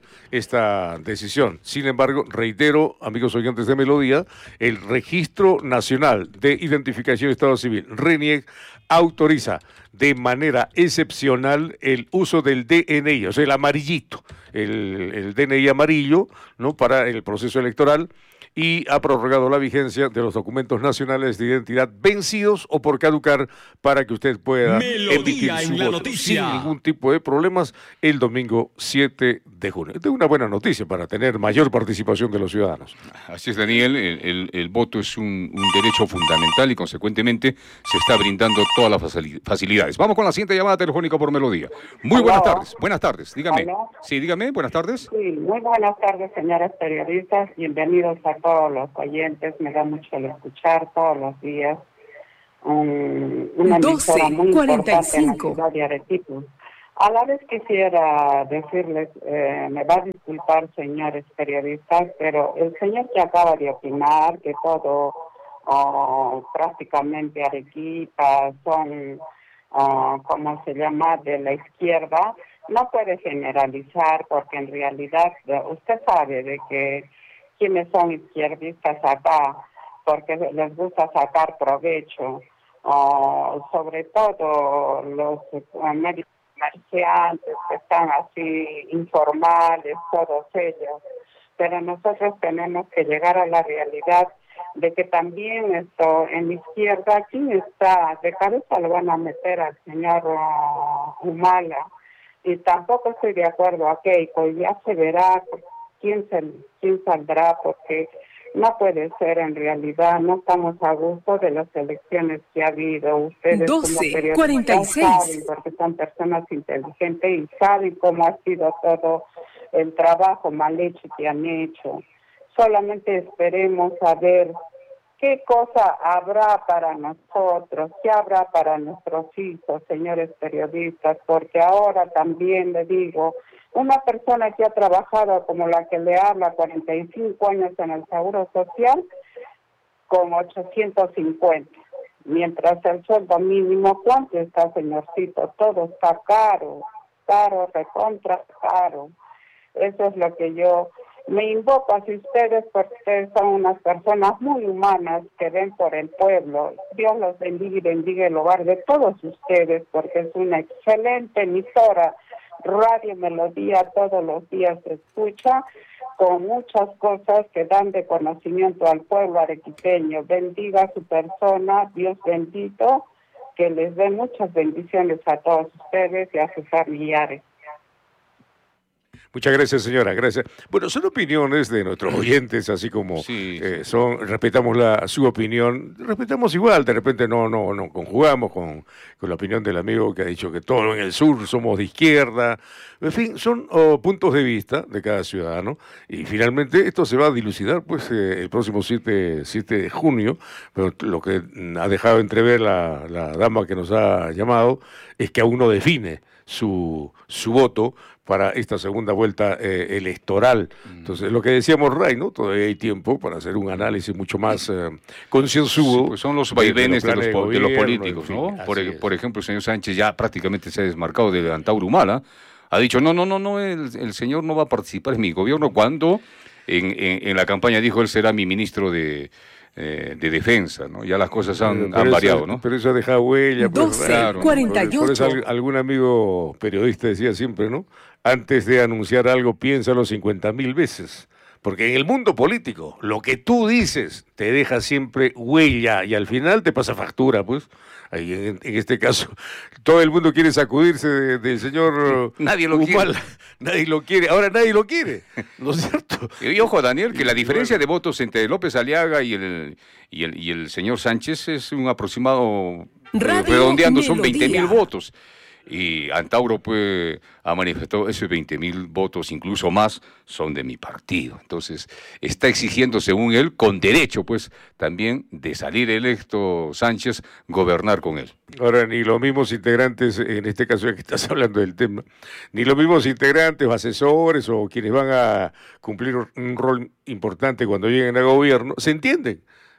esta decisión. Sin embargo, reitero, amigos oyentes de Melodía, el Registro Nacional de Identificación de Estado Civil, RENIEC, autoriza de manera excepcional el uso del D N I, o sea, el amarillito, el, el D N I amarillo, ¿no?, para el proceso electoral, y ha prorrogado la vigencia de los documentos nacionales de identidad vencidos o por caducar para que usted pueda Melodía emitir su en la voto noticia. sin ningún tipo de problemas el domingo siete de junio. Esta es una buena noticia para tener mayor participación de los ciudadanos. Así es, Daniel, el, el, el voto es un, un derecho fundamental y consecuentemente se está brindando todas las facili- facilidades. Vamos con la siguiente llamada telefónica por Melodía. Muy ¿Aló? buenas tardes, buenas tardes, dígame. ¿Aló? Sí, dígame, buenas tardes. Sí, muy buenas tardes, señores periodistas. Bienvenidos a todos los oyentes. Me da mucho el escuchar todos los días. Um, una emisora muy importante en la ciudad de Arequipa. A la vez quisiera decirles, eh, me va a disculpar, señores periodistas, pero el señor que acaba de opinar que todo, oh, prácticamente Arequipa son, oh, ¿cómo se llama?, de la izquierda, no puede generalizar, porque en realidad usted sabe de que quienes son izquierdistas acá, porque les gusta sacar provecho, uh, sobre todo los uh, medios comerciantes que están así informales, todos ellos. Pero nosotros tenemos que llegar a la realidad de que también esto en la izquierda, ¿quién está? De cabeza lo van a meter al señor uh, Humala. Y tampoco estoy de acuerdo a Keiko, y ya se verá quién, se, quién saldrá, porque no puede ser en realidad, no estamos a gusto de las elecciones que ha habido. Ustedes como periodistas saben, porque son personas inteligentes y saben cómo ha sido todo el trabajo mal hecho que han hecho. Solamente esperemos a ver qué cosa habrá para nosotros, qué habrá para nuestros hijos, señores periodistas, porque ahora también le digo, una persona que ha trabajado como la que le habla cuarenta y cinco años en el Seguro Social, con ochocientos cincuenta, mientras el sueldo mínimo, ¿cuánto está, señorcito? Todo está caro, caro, recontra caro. Eso es lo que yo me invoco hacia ustedes, porque ustedes son unas personas muy humanas que ven por el pueblo. Dios los bendiga y bendiga el hogar de todos ustedes, porque es una excelente emisora. Radio Melodía todos los días se escucha con muchas cosas que dan de conocimiento al pueblo arequipeño. Bendiga a su persona, Dios bendito, que les dé muchas bendiciones a todos ustedes y a sus familiares. Muchas gracias, señora, gracias. Bueno, son opiniones de nuestros oyentes, así como Sí, eh, son, respetamos la, su opinión, respetamos igual, de repente no, no, no conjugamos con, con la opinión del amigo que ha dicho que todo en el sur somos de izquierda. En fin, son oh, puntos de vista de cada ciudadano, y finalmente esto se va a dilucidar pues eh, el próximo siete de junio, pero lo que ha dejado entrever la, la dama que nos ha llamado es que aún no define su, su voto para esta segunda vuelta eh, electoral. Entonces, lo que decíamos, Ray, ¿no? Todavía hay tiempo para hacer un análisis mucho más eh, concienzudo. Sí, pues son los vaivenes de, de, los, de, los, de los políticos, en fin, ¿no? Por, es. por ejemplo, el señor Sánchez ya prácticamente se ha desmarcado de Antauro Humala. Ha dicho, no, no, no, no, el, el señor no va a participar en mi gobierno, cuando en, en, en la campaña dijo él será mi ministro de... Eh, de defensa, ¿no? Ya las cosas han, han variado, eso, ¿no? Pero eso ha dejado huella. doce, claro, cuarenta y ocho. Por, por eso al, algún amigo periodista decía siempre, ¿no? Antes de anunciar algo, piénsalo cincuenta mil veces. Porque en el mundo político, lo que tú dices te deja siempre huella y al final te pasa factura, pues. Ahí en, en este caso, todo el mundo quiere sacudirse de, del señor nadie lo Humala. quiere. Nadie lo quiere. Ahora nadie lo quiere, ¿no es cierto? Y ojo, Daniel, que la diferencia de votos entre López Aliaga y el, y el, y el señor Sánchez es un aproximado, Radio redondeando, son Melodía. veinte mil votos. Y Antauro pues ha manifestado esos veinte mil votos, incluso más, son de mi partido. Entonces está exigiendo, según él, con derecho pues también de salir electo Sánchez, gobernar con él. Ahora, ni los mismos integrantes, en este caso ya que estás hablando del tema, ni los mismos integrantes o asesores o quienes van a cumplir un rol importante cuando lleguen al gobierno, se entienden.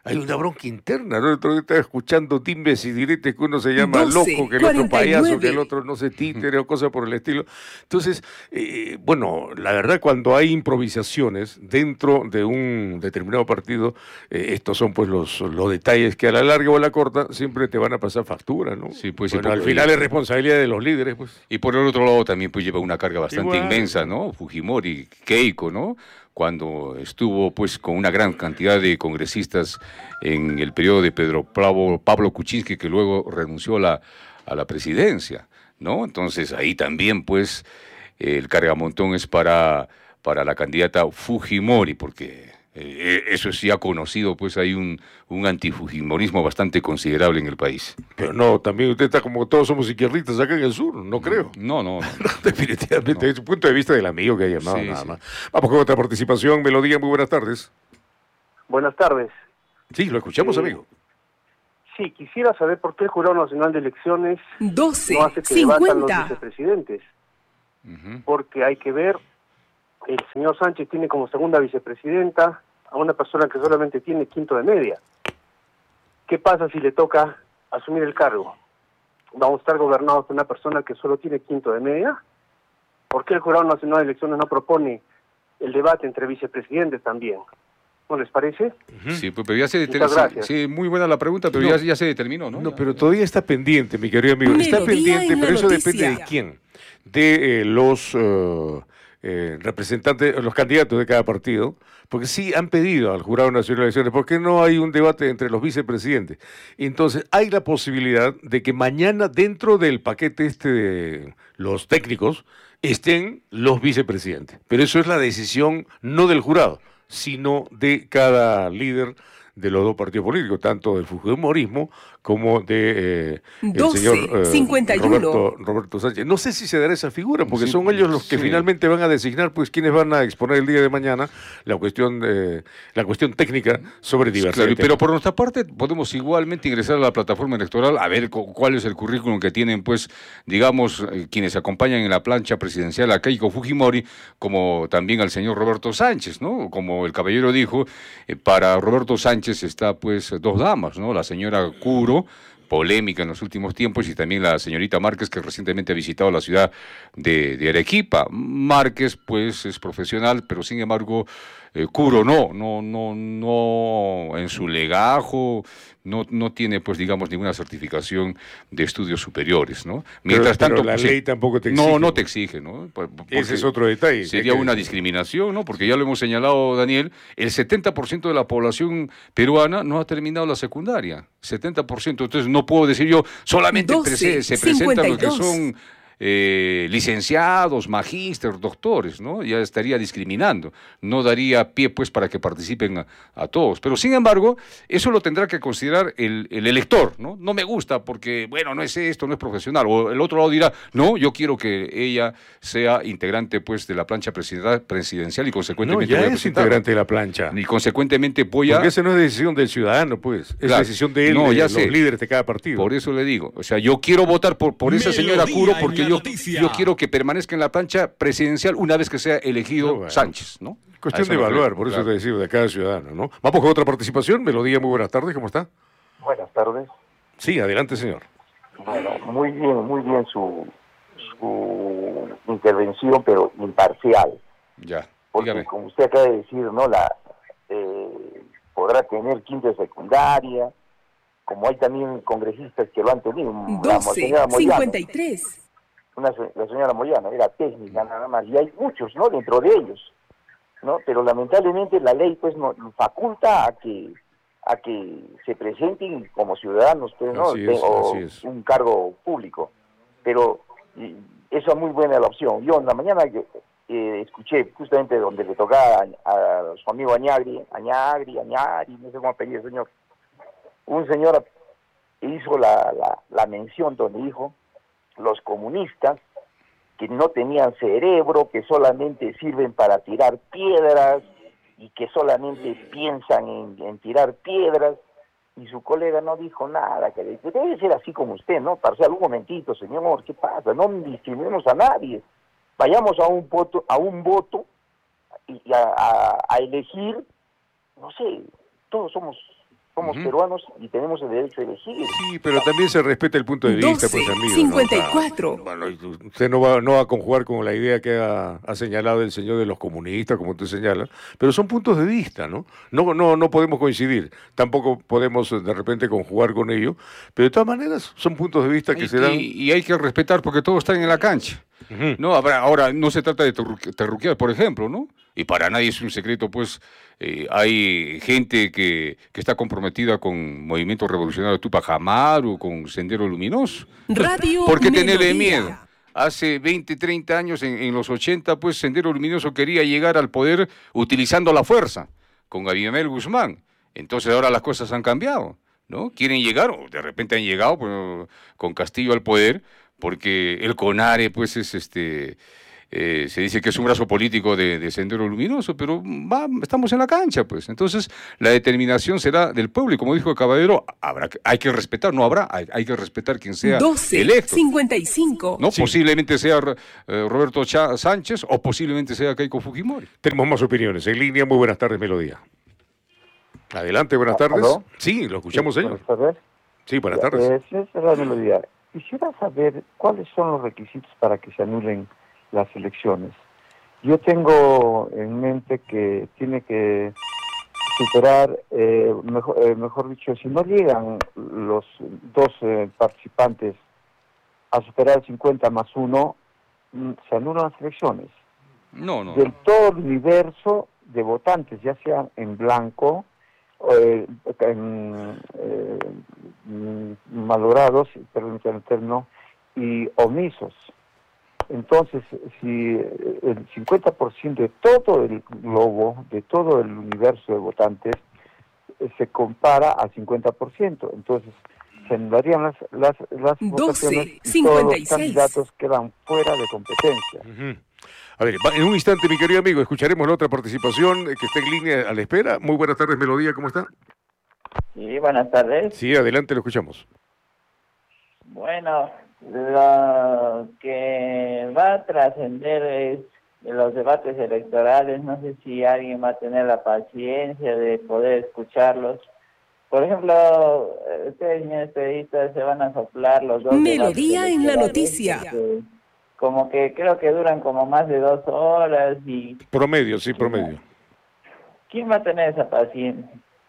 hay una bronca interna, ¿no? El otro día estaba escuchando timbres y diretes que uno se llama doce, loco, que el otro cuarenta y nueve. payaso, que el otro no se títere o cosas por el estilo. Entonces, eh, bueno, la verdad cuando hay improvisaciones dentro de un determinado partido, eh, estos son pues los, los detalles que a la larga o a la corta siempre te van a pasar factura, ¿no? Sí, pues, bueno, y al por- final es responsabilidad de los líderes, pues. Y por el otro lado también pues lleva una carga bastante Igual. inmensa, ¿no? Fujimori, Keiko, ¿no? Cuando estuvo pues con una gran cantidad de congresistas en el periodo de Pedro Pablo, Pablo Kuczynski, que luego renunció a la, a la presidencia, ¿no? Entonces ahí también pues el cargamontón es para, para la candidata Fujimori, porque eh, eso sí ha conocido, pues hay un, un antifujimorismo bastante considerable en el país. Pero no, también usted está como todos somos izquierdistas acá en el sur, no creo. No, no, no. Definitivamente, No. es un punto de vista del amigo que ha llamado, Sí, nada sí. más. Vamos con otra participación, Melodía, muy buenas tardes. Buenas tardes. Sí, lo escuchamos, Sí. amigo. Sí, quisiera saber por qué el Jurado Nacional de Elecciones doce, no hace que debatan los cincuenta. vicepresidentes. Ujú. Porque hay que ver, el señor Sánchez tiene como segunda vicepresidenta a una persona que solamente tiene quinto de media. ¿Qué pasa si le toca asumir el cargo? ¿Vamos a estar gobernados por una persona que solo tiene quinto de media? ¿Por qué el Jurado Nacional de Elecciones no propone el debate entre vicepresidentes también? ¿No les parece? Sí, pues, pero ya se Muchas determinó. gracias. Sí, muy buena la pregunta, pero No. ya, ya se determinó, ¿no? No, Ya. pero todavía está pendiente, mi querido amigo. Está Melodía pendiente, en la pero eso noticia. depende de quién. De eh, los eh, eh, representantes, los candidatos de cada partido, porque sí han pedido al Jurado Nacional de Elecciones, ¿por qué no hay un debate entre los vicepresidentes? Entonces, hay la posibilidad de que mañana dentro del paquete este de los técnicos estén los vicepresidentes. Pero eso es la decisión no del jurado, sino de cada líder de los dos partidos políticos, tanto del fujimorismo como de eh, el doce, señor eh, cincuenta y uno. Roberto, Roberto Sánchez. No sé si se dará esa figura, porque Sí, son ellos los que sí. finalmente van a designar pues quienes van a exponer el día de mañana la cuestión eh, la cuestión técnica sobre diversidad. Claro, pero por nuestra parte podemos igualmente ingresar a la plataforma electoral a ver cu- cuál es el currículum que tienen, pues, digamos, eh, quienes acompañan en la plancha presidencial a Keiko Fujimori, como también al señor Roberto Sánchez, ¿no? Como el caballero dijo, eh, para Roberto Sánchez está, pues, dos damas, ¿no? La señora Curo, polémica en los últimos tiempos, y también la señorita Márquez, que recientemente ha visitado la ciudad de, de Arequipa. Márquez, pues, es profesional, pero sin embargo, eh, Curo no, no, no, no, en su legajo, no, no tiene, pues, digamos, ninguna certificación de estudios superiores, ¿no? Mientras pero tanto, la pues, ley sí, tampoco te exige. No, no te exige, ¿no? Por- porque Ese es otro detalle. Sería que- una discriminación, ¿no? Porque ya lo hemos señalado, Daniel, el setenta por ciento de la población peruana no ha terminado la secundaria. setenta por ciento. Entonces no puedo decir yo, solamente doce, prese- se presentan los que cincuenta y dos. son eh, licenciados, magíster, doctores, ¿no? Ya estaría discriminando. No daría pie, pues, para que participen a, a todos. Pero, sin embargo, eso lo tendrá que considerar el, el elector, ¿no? No me gusta porque, bueno, no es esto, no es profesional. O el otro lado dirá, no, yo quiero que ella sea integrante, pues, de la plancha presiden- presidencial y, No, consecuentemente, ya voy a es presentarla. integrante de la plancha. Y, consecuentemente, voy a... Porque esa no es decisión del ciudadano, pues. Es Claro. decisión de él, No, de ya los sé. líderes de cada partido. Por eso le digo, o sea, yo quiero votar por, por esa señora Melodía Curo en porque la yo, noticia. yo quiero que permanezca en la plancha presidencial una vez que sea elegido No, bueno. Sánchez, ¿no? A Cuestión eso de me evaluar, refiero, por eso claro. te decía, de cada ciudadano, ¿no? Vamos con otra participación. Melodía, muy buenas tardes, ¿cómo está? Buenas tardes. Sí, adelante, señor. Bueno, muy bien, muy bien su, su intervención, pero imparcial. Ya, Porque, dígame. como usted acaba de decir, ¿no? La eh, podrá tener quinto de secundaria, como hay también congresistas que lo han tenido. La doce, señora Moyano, cincuenta y tres. una, se- la señora Moyano era técnica nada más, y hay muchos, ¿no? Dentro de ellos, ¿no? Pero lamentablemente la ley, pues, no faculta a que a que se presenten como ciudadanos, pues, ¿no? Así es, o así es. un cargo público. Pero y, esa es muy buena la opción. Yo en la mañana que, eh, escuché justamente donde le tocaba a, a su amigo Añagri, Añagri, Añari, no sé cómo apellida el señor, un señor hizo la, la, la mención donde dijo los comunistas que no tenían cerebro, que solamente sirven para tirar piedras y que solamente piensan en, en tirar piedras, y su colega no dijo nada, que le- debe ser así como usted, ¿no? Parcial, un momentito, señor, ¿qué pasa? No discriminemos a nadie, vayamos a un voto, a un voto y a, a, a elegir, no sé, todos somos Somos Ujú. peruanos y tenemos el derecho a elegir. Sí, pero también se respeta el punto de vista, pues, amigo. cincuenta y cuatro. Bueno, y usted no va, no va a conjugar con la idea que ha, ha señalado el señor de los comunistas, como usted señala, pero son puntos de vista, ¿no? No, no, no podemos coincidir, tampoco podemos de repente conjugar con ello, pero de todas maneras son puntos de vista que Y, se dan. y- y hay que respetar porque todos están en la cancha. Ujú. No, habrá, ahora no se trata de terru- terruquear, por ejemplo, ¿no? Y para nadie es un secreto, pues eh, hay gente que, que está comprometida con Movimiento Revolucionario Tupac Amaru, con Sendero Luminoso. Radio ¿Por qué tenerle Melodía. miedo? Hace veinte, treinta años, en, en los ochenta, pues Sendero Luminoso quería llegar al poder utilizando la fuerza, con Abimael Guzmán. Entonces ahora las cosas han cambiado, ¿no? Quieren llegar, o de repente han llegado pues, con Castillo al poder, porque el CONARE, pues, es este... eh, se dice que es un brazo político de, de Sendero Luminoso, pero va, estamos en la cancha, pues. Entonces, la determinación será del pueblo, y como dijo el caballero, habrá que, hay que respetar, no habrá, hay, hay que respetar quien sea doce electo. cincuenta y cinco. ¿No? Posiblemente sea eh, Roberto Cha- Sánchez o posiblemente sea Keiko Fujimori. Tenemos más opiniones. En línea, muy buenas tardes, Melodía. Adelante, buenas tardes. ¿Aló? Sí, lo escuchamos, Sí, señor. buenas tardes. Sí, buenas tardes. Eh, señor Serrano Melodía, quisiera saber cuáles son los requisitos para que se anulen las elecciones. Yo tengo en mente que tiene que superar, eh, mejor, eh, mejor dicho, si no llegan los dos eh, participantes a superar el cincuenta más uno, mm, se anulan las elecciones. No, no. Del todo el universo de votantes, ya sean en blanco, eh, en, eh, mm, malogrados, perdón, interno, y omisos. Entonces, si el cincuenta por ciento de todo el globo, de todo el universo de votantes, eh, se compara al cincuenta por ciento, entonces se anularían las, las, las votaciones y todos cincuenta y los seis. candidatos quedan fuera de competencia. Ujú. A ver, va- en un instante, mi querido amigo, escucharemos la otra participación eh, que está en línea a la espera. Muy buenas tardes, Melodía, ¿cómo está? Sí, buenas tardes. Sí, adelante, lo escuchamos. Bueno, lo que va a trascender es de los debates electorales. No sé si alguien va a tener la paciencia de poder escucharlos. Por ejemplo, eh, ustedes, señores periodistas, se van a soplar los dos Melodía debates en la electorales, noticia. que como que creo que duran como más de dos horas y Promedio, sí, promedio. ¿quién va a tener esa paciencia?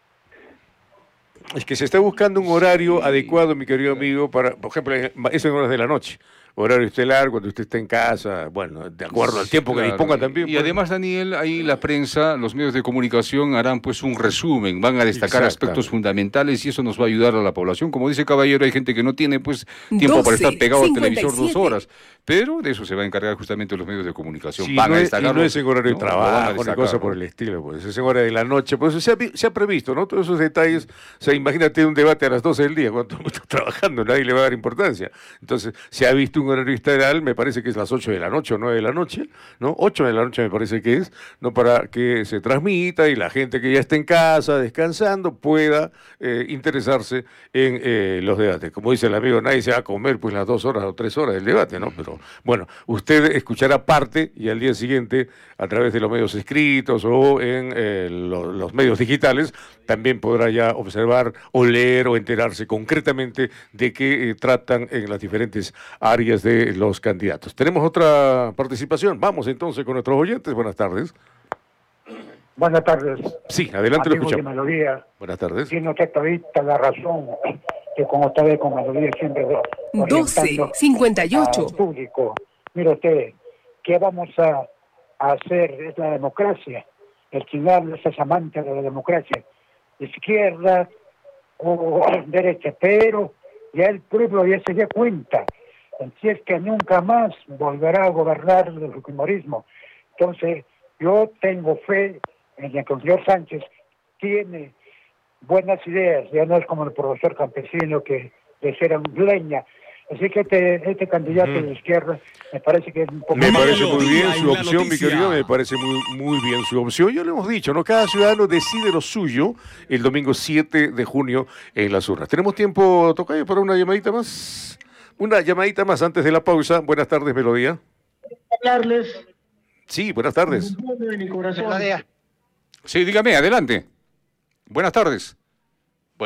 Es que se está buscando un horario adecuado, mi querido amigo, para, por ejemplo, es en horas de la noche. Horario estelar, cuando usted está en casa, bueno, de acuerdo al tiempo que Claro. disponga también. Y pues. además, Daniel, ahí la prensa, los medios de comunicación harán pues un resumen, van a destacar Exacto. aspectos fundamentales y eso nos va a ayudar a la población. Como dice Caballero, hay gente que no tiene pues tiempo para estar pegado al televisor dos horas, pero de eso se va a encargar justamente los medios de comunicación. Sí, van no a es, y destacarlo, no es en horario ¿no? de Lo van a trabajo, ni destacar, cosa ¿no? por el estilo, pues es en hora de la noche, pues se ha, vi- se ha previsto, ¿no? Todos esos detalles, o sea, imagínate un debate a las doce del día, cuando todo el mundo está trabajando, nadie le va a dar importancia. Entonces, se ha visto un horario estelar, me parece que es las ocho de la noche o nueve de la noche, ¿no? ocho de la noche me parece que es, ¿no? Para que se transmita y la gente que ya está en casa, descansando, pueda eh, interesarse en eh, los debates. Como dice el amigo, nadie se va a comer pues las dos horas o tres horas del debate, ¿no? Pero bueno, usted escuchará parte y al día siguiente, a través de los medios escritos o en eh, lo- los medios digitales, también podrá ya observar o leer o enterarse concretamente de qué eh, tratan en las diferentes áreas de los candidatos. Tenemos otra participación. Vamos entonces con nuestros oyentes. Buenas tardes. Buenas tardes. Sí, adelante, lo amigos de escuchamos. Melodía. Buenas tardes. Tiene usted todita la razón, que como usted ve con Melodía siempre doce orientando cincuenta y ocho. al público. Mire usted, ¿qué vamos a, a hacer? Es la democracia. El quien habla es amante de la democracia. Izquierda o derecha, pero ya el pueblo ya se dio cuenta. Así es que nunca más volverá a gobernar el fujimorismo. Entonces, yo tengo fe en que el señor Sánchez tiene buenas ideas, ya no es como el profesor campesino que les era un leña. Así que este, este candidato Ujú. de izquierda me parece que es un poco Me más- parece muy bien su en la opción, mi noticia. querido, me parece muy, muy bien su opción. Ya lo hemos dicho, ¿no? Cada ciudadano decide lo suyo el domingo siete de junio en las urnas. ¿Tenemos tiempo, Tocayo, para una llamadita más? Una llamadita más antes de la pausa. Buenas tardes, Melodía. Hablarles Sí, buenas tardes. de mi corazón. Sí, dígame, adelante. Buenas tardes. Bueno.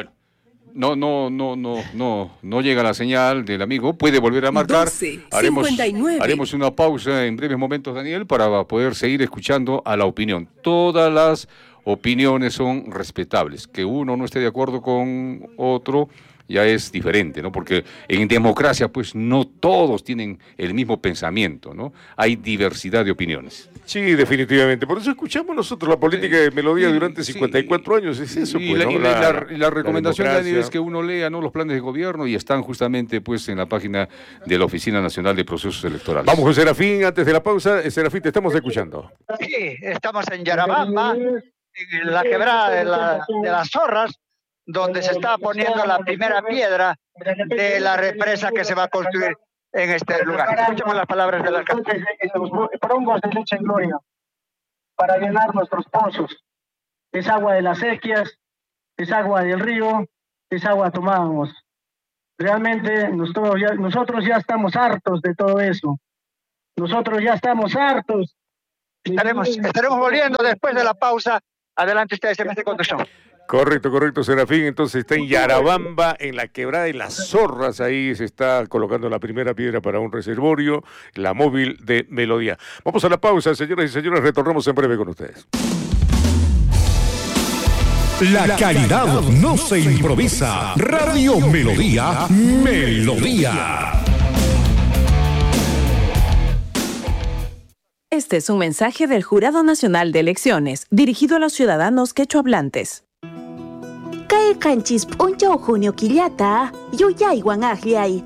No, no, no, no, no, no llega la señal del amigo. Puede volver a marcar. doce, haremos, cincuenta y nueve. haremos una pausa en breves momentos, Daniel, para poder seguir escuchando a la opinión. Todas las opiniones son respetables. Que uno no esté de acuerdo con otro ya es diferente, ¿no? Porque en democracia, pues, no todos tienen el mismo pensamiento, ¿no? Hay diversidad de opiniones. Sí, definitivamente. Por eso escuchamos nosotros la política de Melodía durante cincuenta y cuatro años. Es eso, Y pues, la, ¿no? y la- La- la- la recomendación, la Daniel, democracia. es que uno lea, ¿no?, los planes de gobierno y están justamente, pues, en la página de la Oficina Nacional de Procesos Electorales. Vamos con Serafín, antes de la pausa. Eh, Serafín, te estamos escuchando. Sí, estamos en Yarabamba, en la quebrada de, la- de las Zorras, donde se está poniendo la primera piedra de la represa que se va a construir en este lugar. Escuchemos las palabras del alcalde. Los prongos de leche en gloria para llenar nuestros pozos. Es agua de las sequías, es agua del río, es agua tomábamos. Realmente nosotros ya, nosotros ya estamos hartos de todo eso. Nosotros ya estamos hartos. Estaremos, estaremos volviendo después de la pausa. Adelante ustedes, M S Conducción. Correcto, correcto, Serafín. Entonces está en Yarabamba, en la quebrada de las Zorras. Ahí se está colocando la primera piedra para un reservorio, la móvil de Melodía. Vamos a la pausa, señoras y señores. Retornamos en breve con ustedes. La calidad no se improvisa. Radio Melodía, Melodía. Este es un mensaje del Jurado Nacional de Elecciones, dirigido a los ciudadanos quechohablantes. Kay kanchis puncho junio quillata, yuyaywan agliay,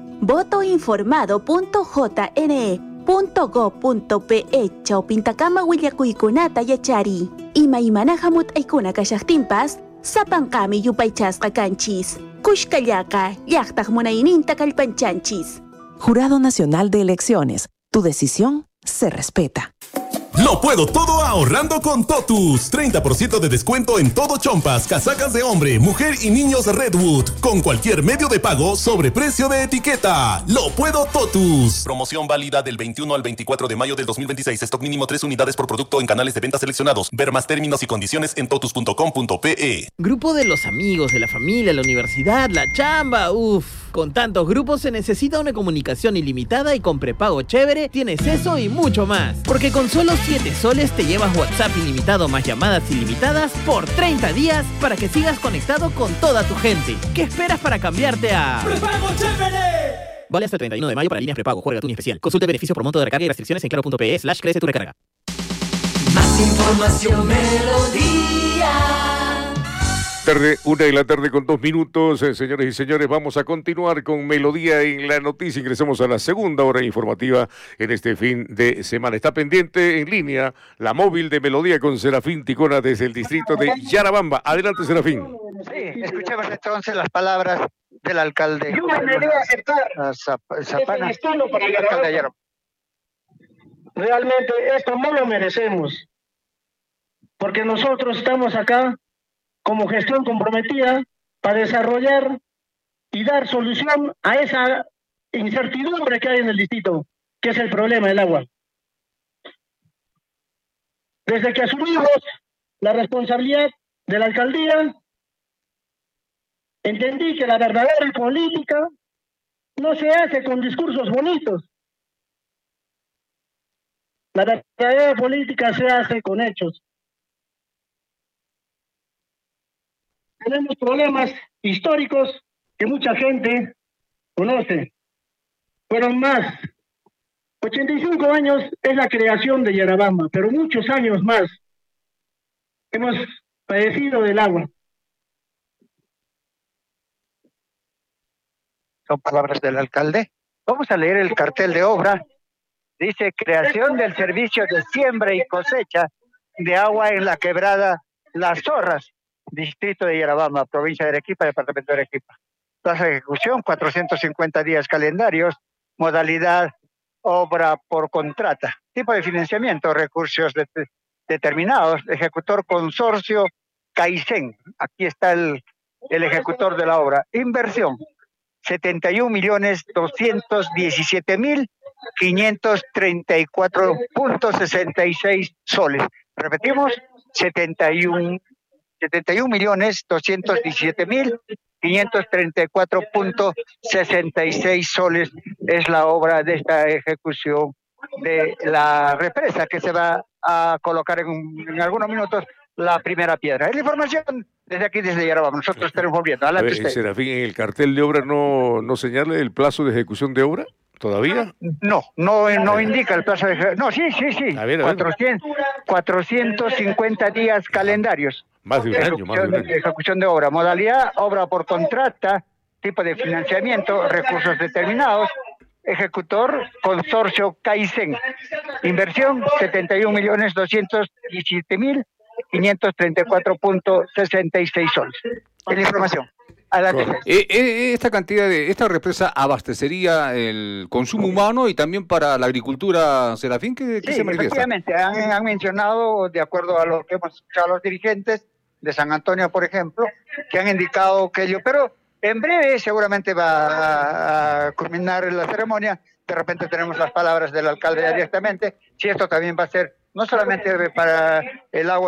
votoinformado.jne.go.pe chawpintakama willakuykunata yachari. Ima imana hamut aykuna kashaqtinpas, sapankami yupaychasqa kanchis. Kushkallaka, llaqtaq munayninta kallpanchanchis. Jurado Nacional de Elecciones, tu decisión se respeta. Lo puedo todo ahorrando con Totus. treinta por ciento de descuento en todo chompas, casacas de hombre, mujer y niños Redwood. Con cualquier medio de pago sobre precio de etiqueta. Lo puedo Totus. Promoción válida del veintiuno al veinticuatro de mayo del dos mil veintiséis. Stock mínimo tres unidades por producto en canales de venta seleccionados. Ver más términos y condiciones en totus punto com punto pe. Grupo de los amigos, de la familia, la universidad, la chamba, uff. Con tantos grupos se necesita una comunicación ilimitada y con prepago chévere tienes eso y mucho más. Porque con solo siete soles te llevas WhatsApp ilimitado más llamadas ilimitadas por treinta días para que sigas conectado con toda tu gente. ¿Qué esperas para cambiarte a ¡Prepago chévere! Vale hasta el treinta y uno de mayo para líneas prepago. Juega tu especial. Consulta beneficio por monto de recarga y restricciones en claro.pe slash crece tu recarga. Más información, Melodía. Tarde, una de la tarde con dos minutos, eh, señores y señores, vamos a continuar con Melodía en la noticia. Ingresamos a la segunda hora informativa en este fin de semana. Está pendiente en línea la móvil de Melodía con Serafín Ticona desde el distrito de Yarabamba. Adelante, Serafín. Sí, escuchemos entonces las palabras del alcalde. Yo me negué a aceptar Zapana, este destino para alcalde de Yarabamba. Realmente esto no lo merecemos, porque nosotros estamos acá como gestión comprometida para desarrollar y dar solución a esa incertidumbre que hay en el distrito, que es el problema del agua. Desde que asumimos la responsabilidad de la alcaldía, entendí que la verdadera política no se hace con discursos bonitos. La verdadera política se hace con hechos. Tenemos problemas históricos que mucha gente conoce. Fueron más. ochenta y cinco años es la creación de Yarabamba, pero muchos años más hemos padecido del agua. Son palabras del alcalde. Vamos a leer el cartel de obra. Dice creación del servicio de siembra y cosecha de agua en la quebrada Las Zorras, distrito de Yarabamba, provincia de Arequipa, departamento de Arequipa. Plazo de ejecución, cuatrocientos cincuenta días calendarios. Modalidad, obra por contrata. Tipo de financiamiento, recursos de, determinados. Ejecutor consorcio Kaizen. Aquí está el, el ejecutor de la obra. Inversión, setenta y un millones doscientos diecisiete mil quinientos treinta y cuatro punto sesenta y seis soles. Repetimos, setenta y un setenta y un millones doscientos diecisiete mil quinientos treinta y cuatro punto sesenta y seis soles es la obra de esta ejecución de la represa que se va a colocar en, en algunos minutos la primera piedra. Es la información desde aquí, desde Yarabam. Nosotros estaremos volviendo. Adelante A ver, usted. Serafín, ¿en el cartel de obra no, no señala el plazo de ejecución de obra todavía? No, no, no indica el plazo de ejecución. No, sí, sí, sí. A ver, a ver. cuatrocientos, cuatrocientos cincuenta días calendarios. Más de un año, más de un año. De ejecución de obra. Modalidad, obra por contrata, tipo de financiamiento, recursos determinados. Ejecutor, consorcio Kaizen. Inversión, setenta y un millones doscientos diecisiete mil quinientos treinta y cuatro punto sesenta y seis soles. Es la información. Adelante. Eh, eh, esta cantidad de esta represa abastecería el consumo humano y también para la agricultura, Serafín, ¿qué, qué Sí, se manifiesta? efectivamente, han, han mencionado, de acuerdo a lo que hemos escuchado a los dirigentes de San Antonio, por ejemplo, que han indicado que ello, pero en breve seguramente va a, a culminar la ceremonia. De repente tenemos las palabras del alcalde directamente, si esto también va a ser no solamente para el agua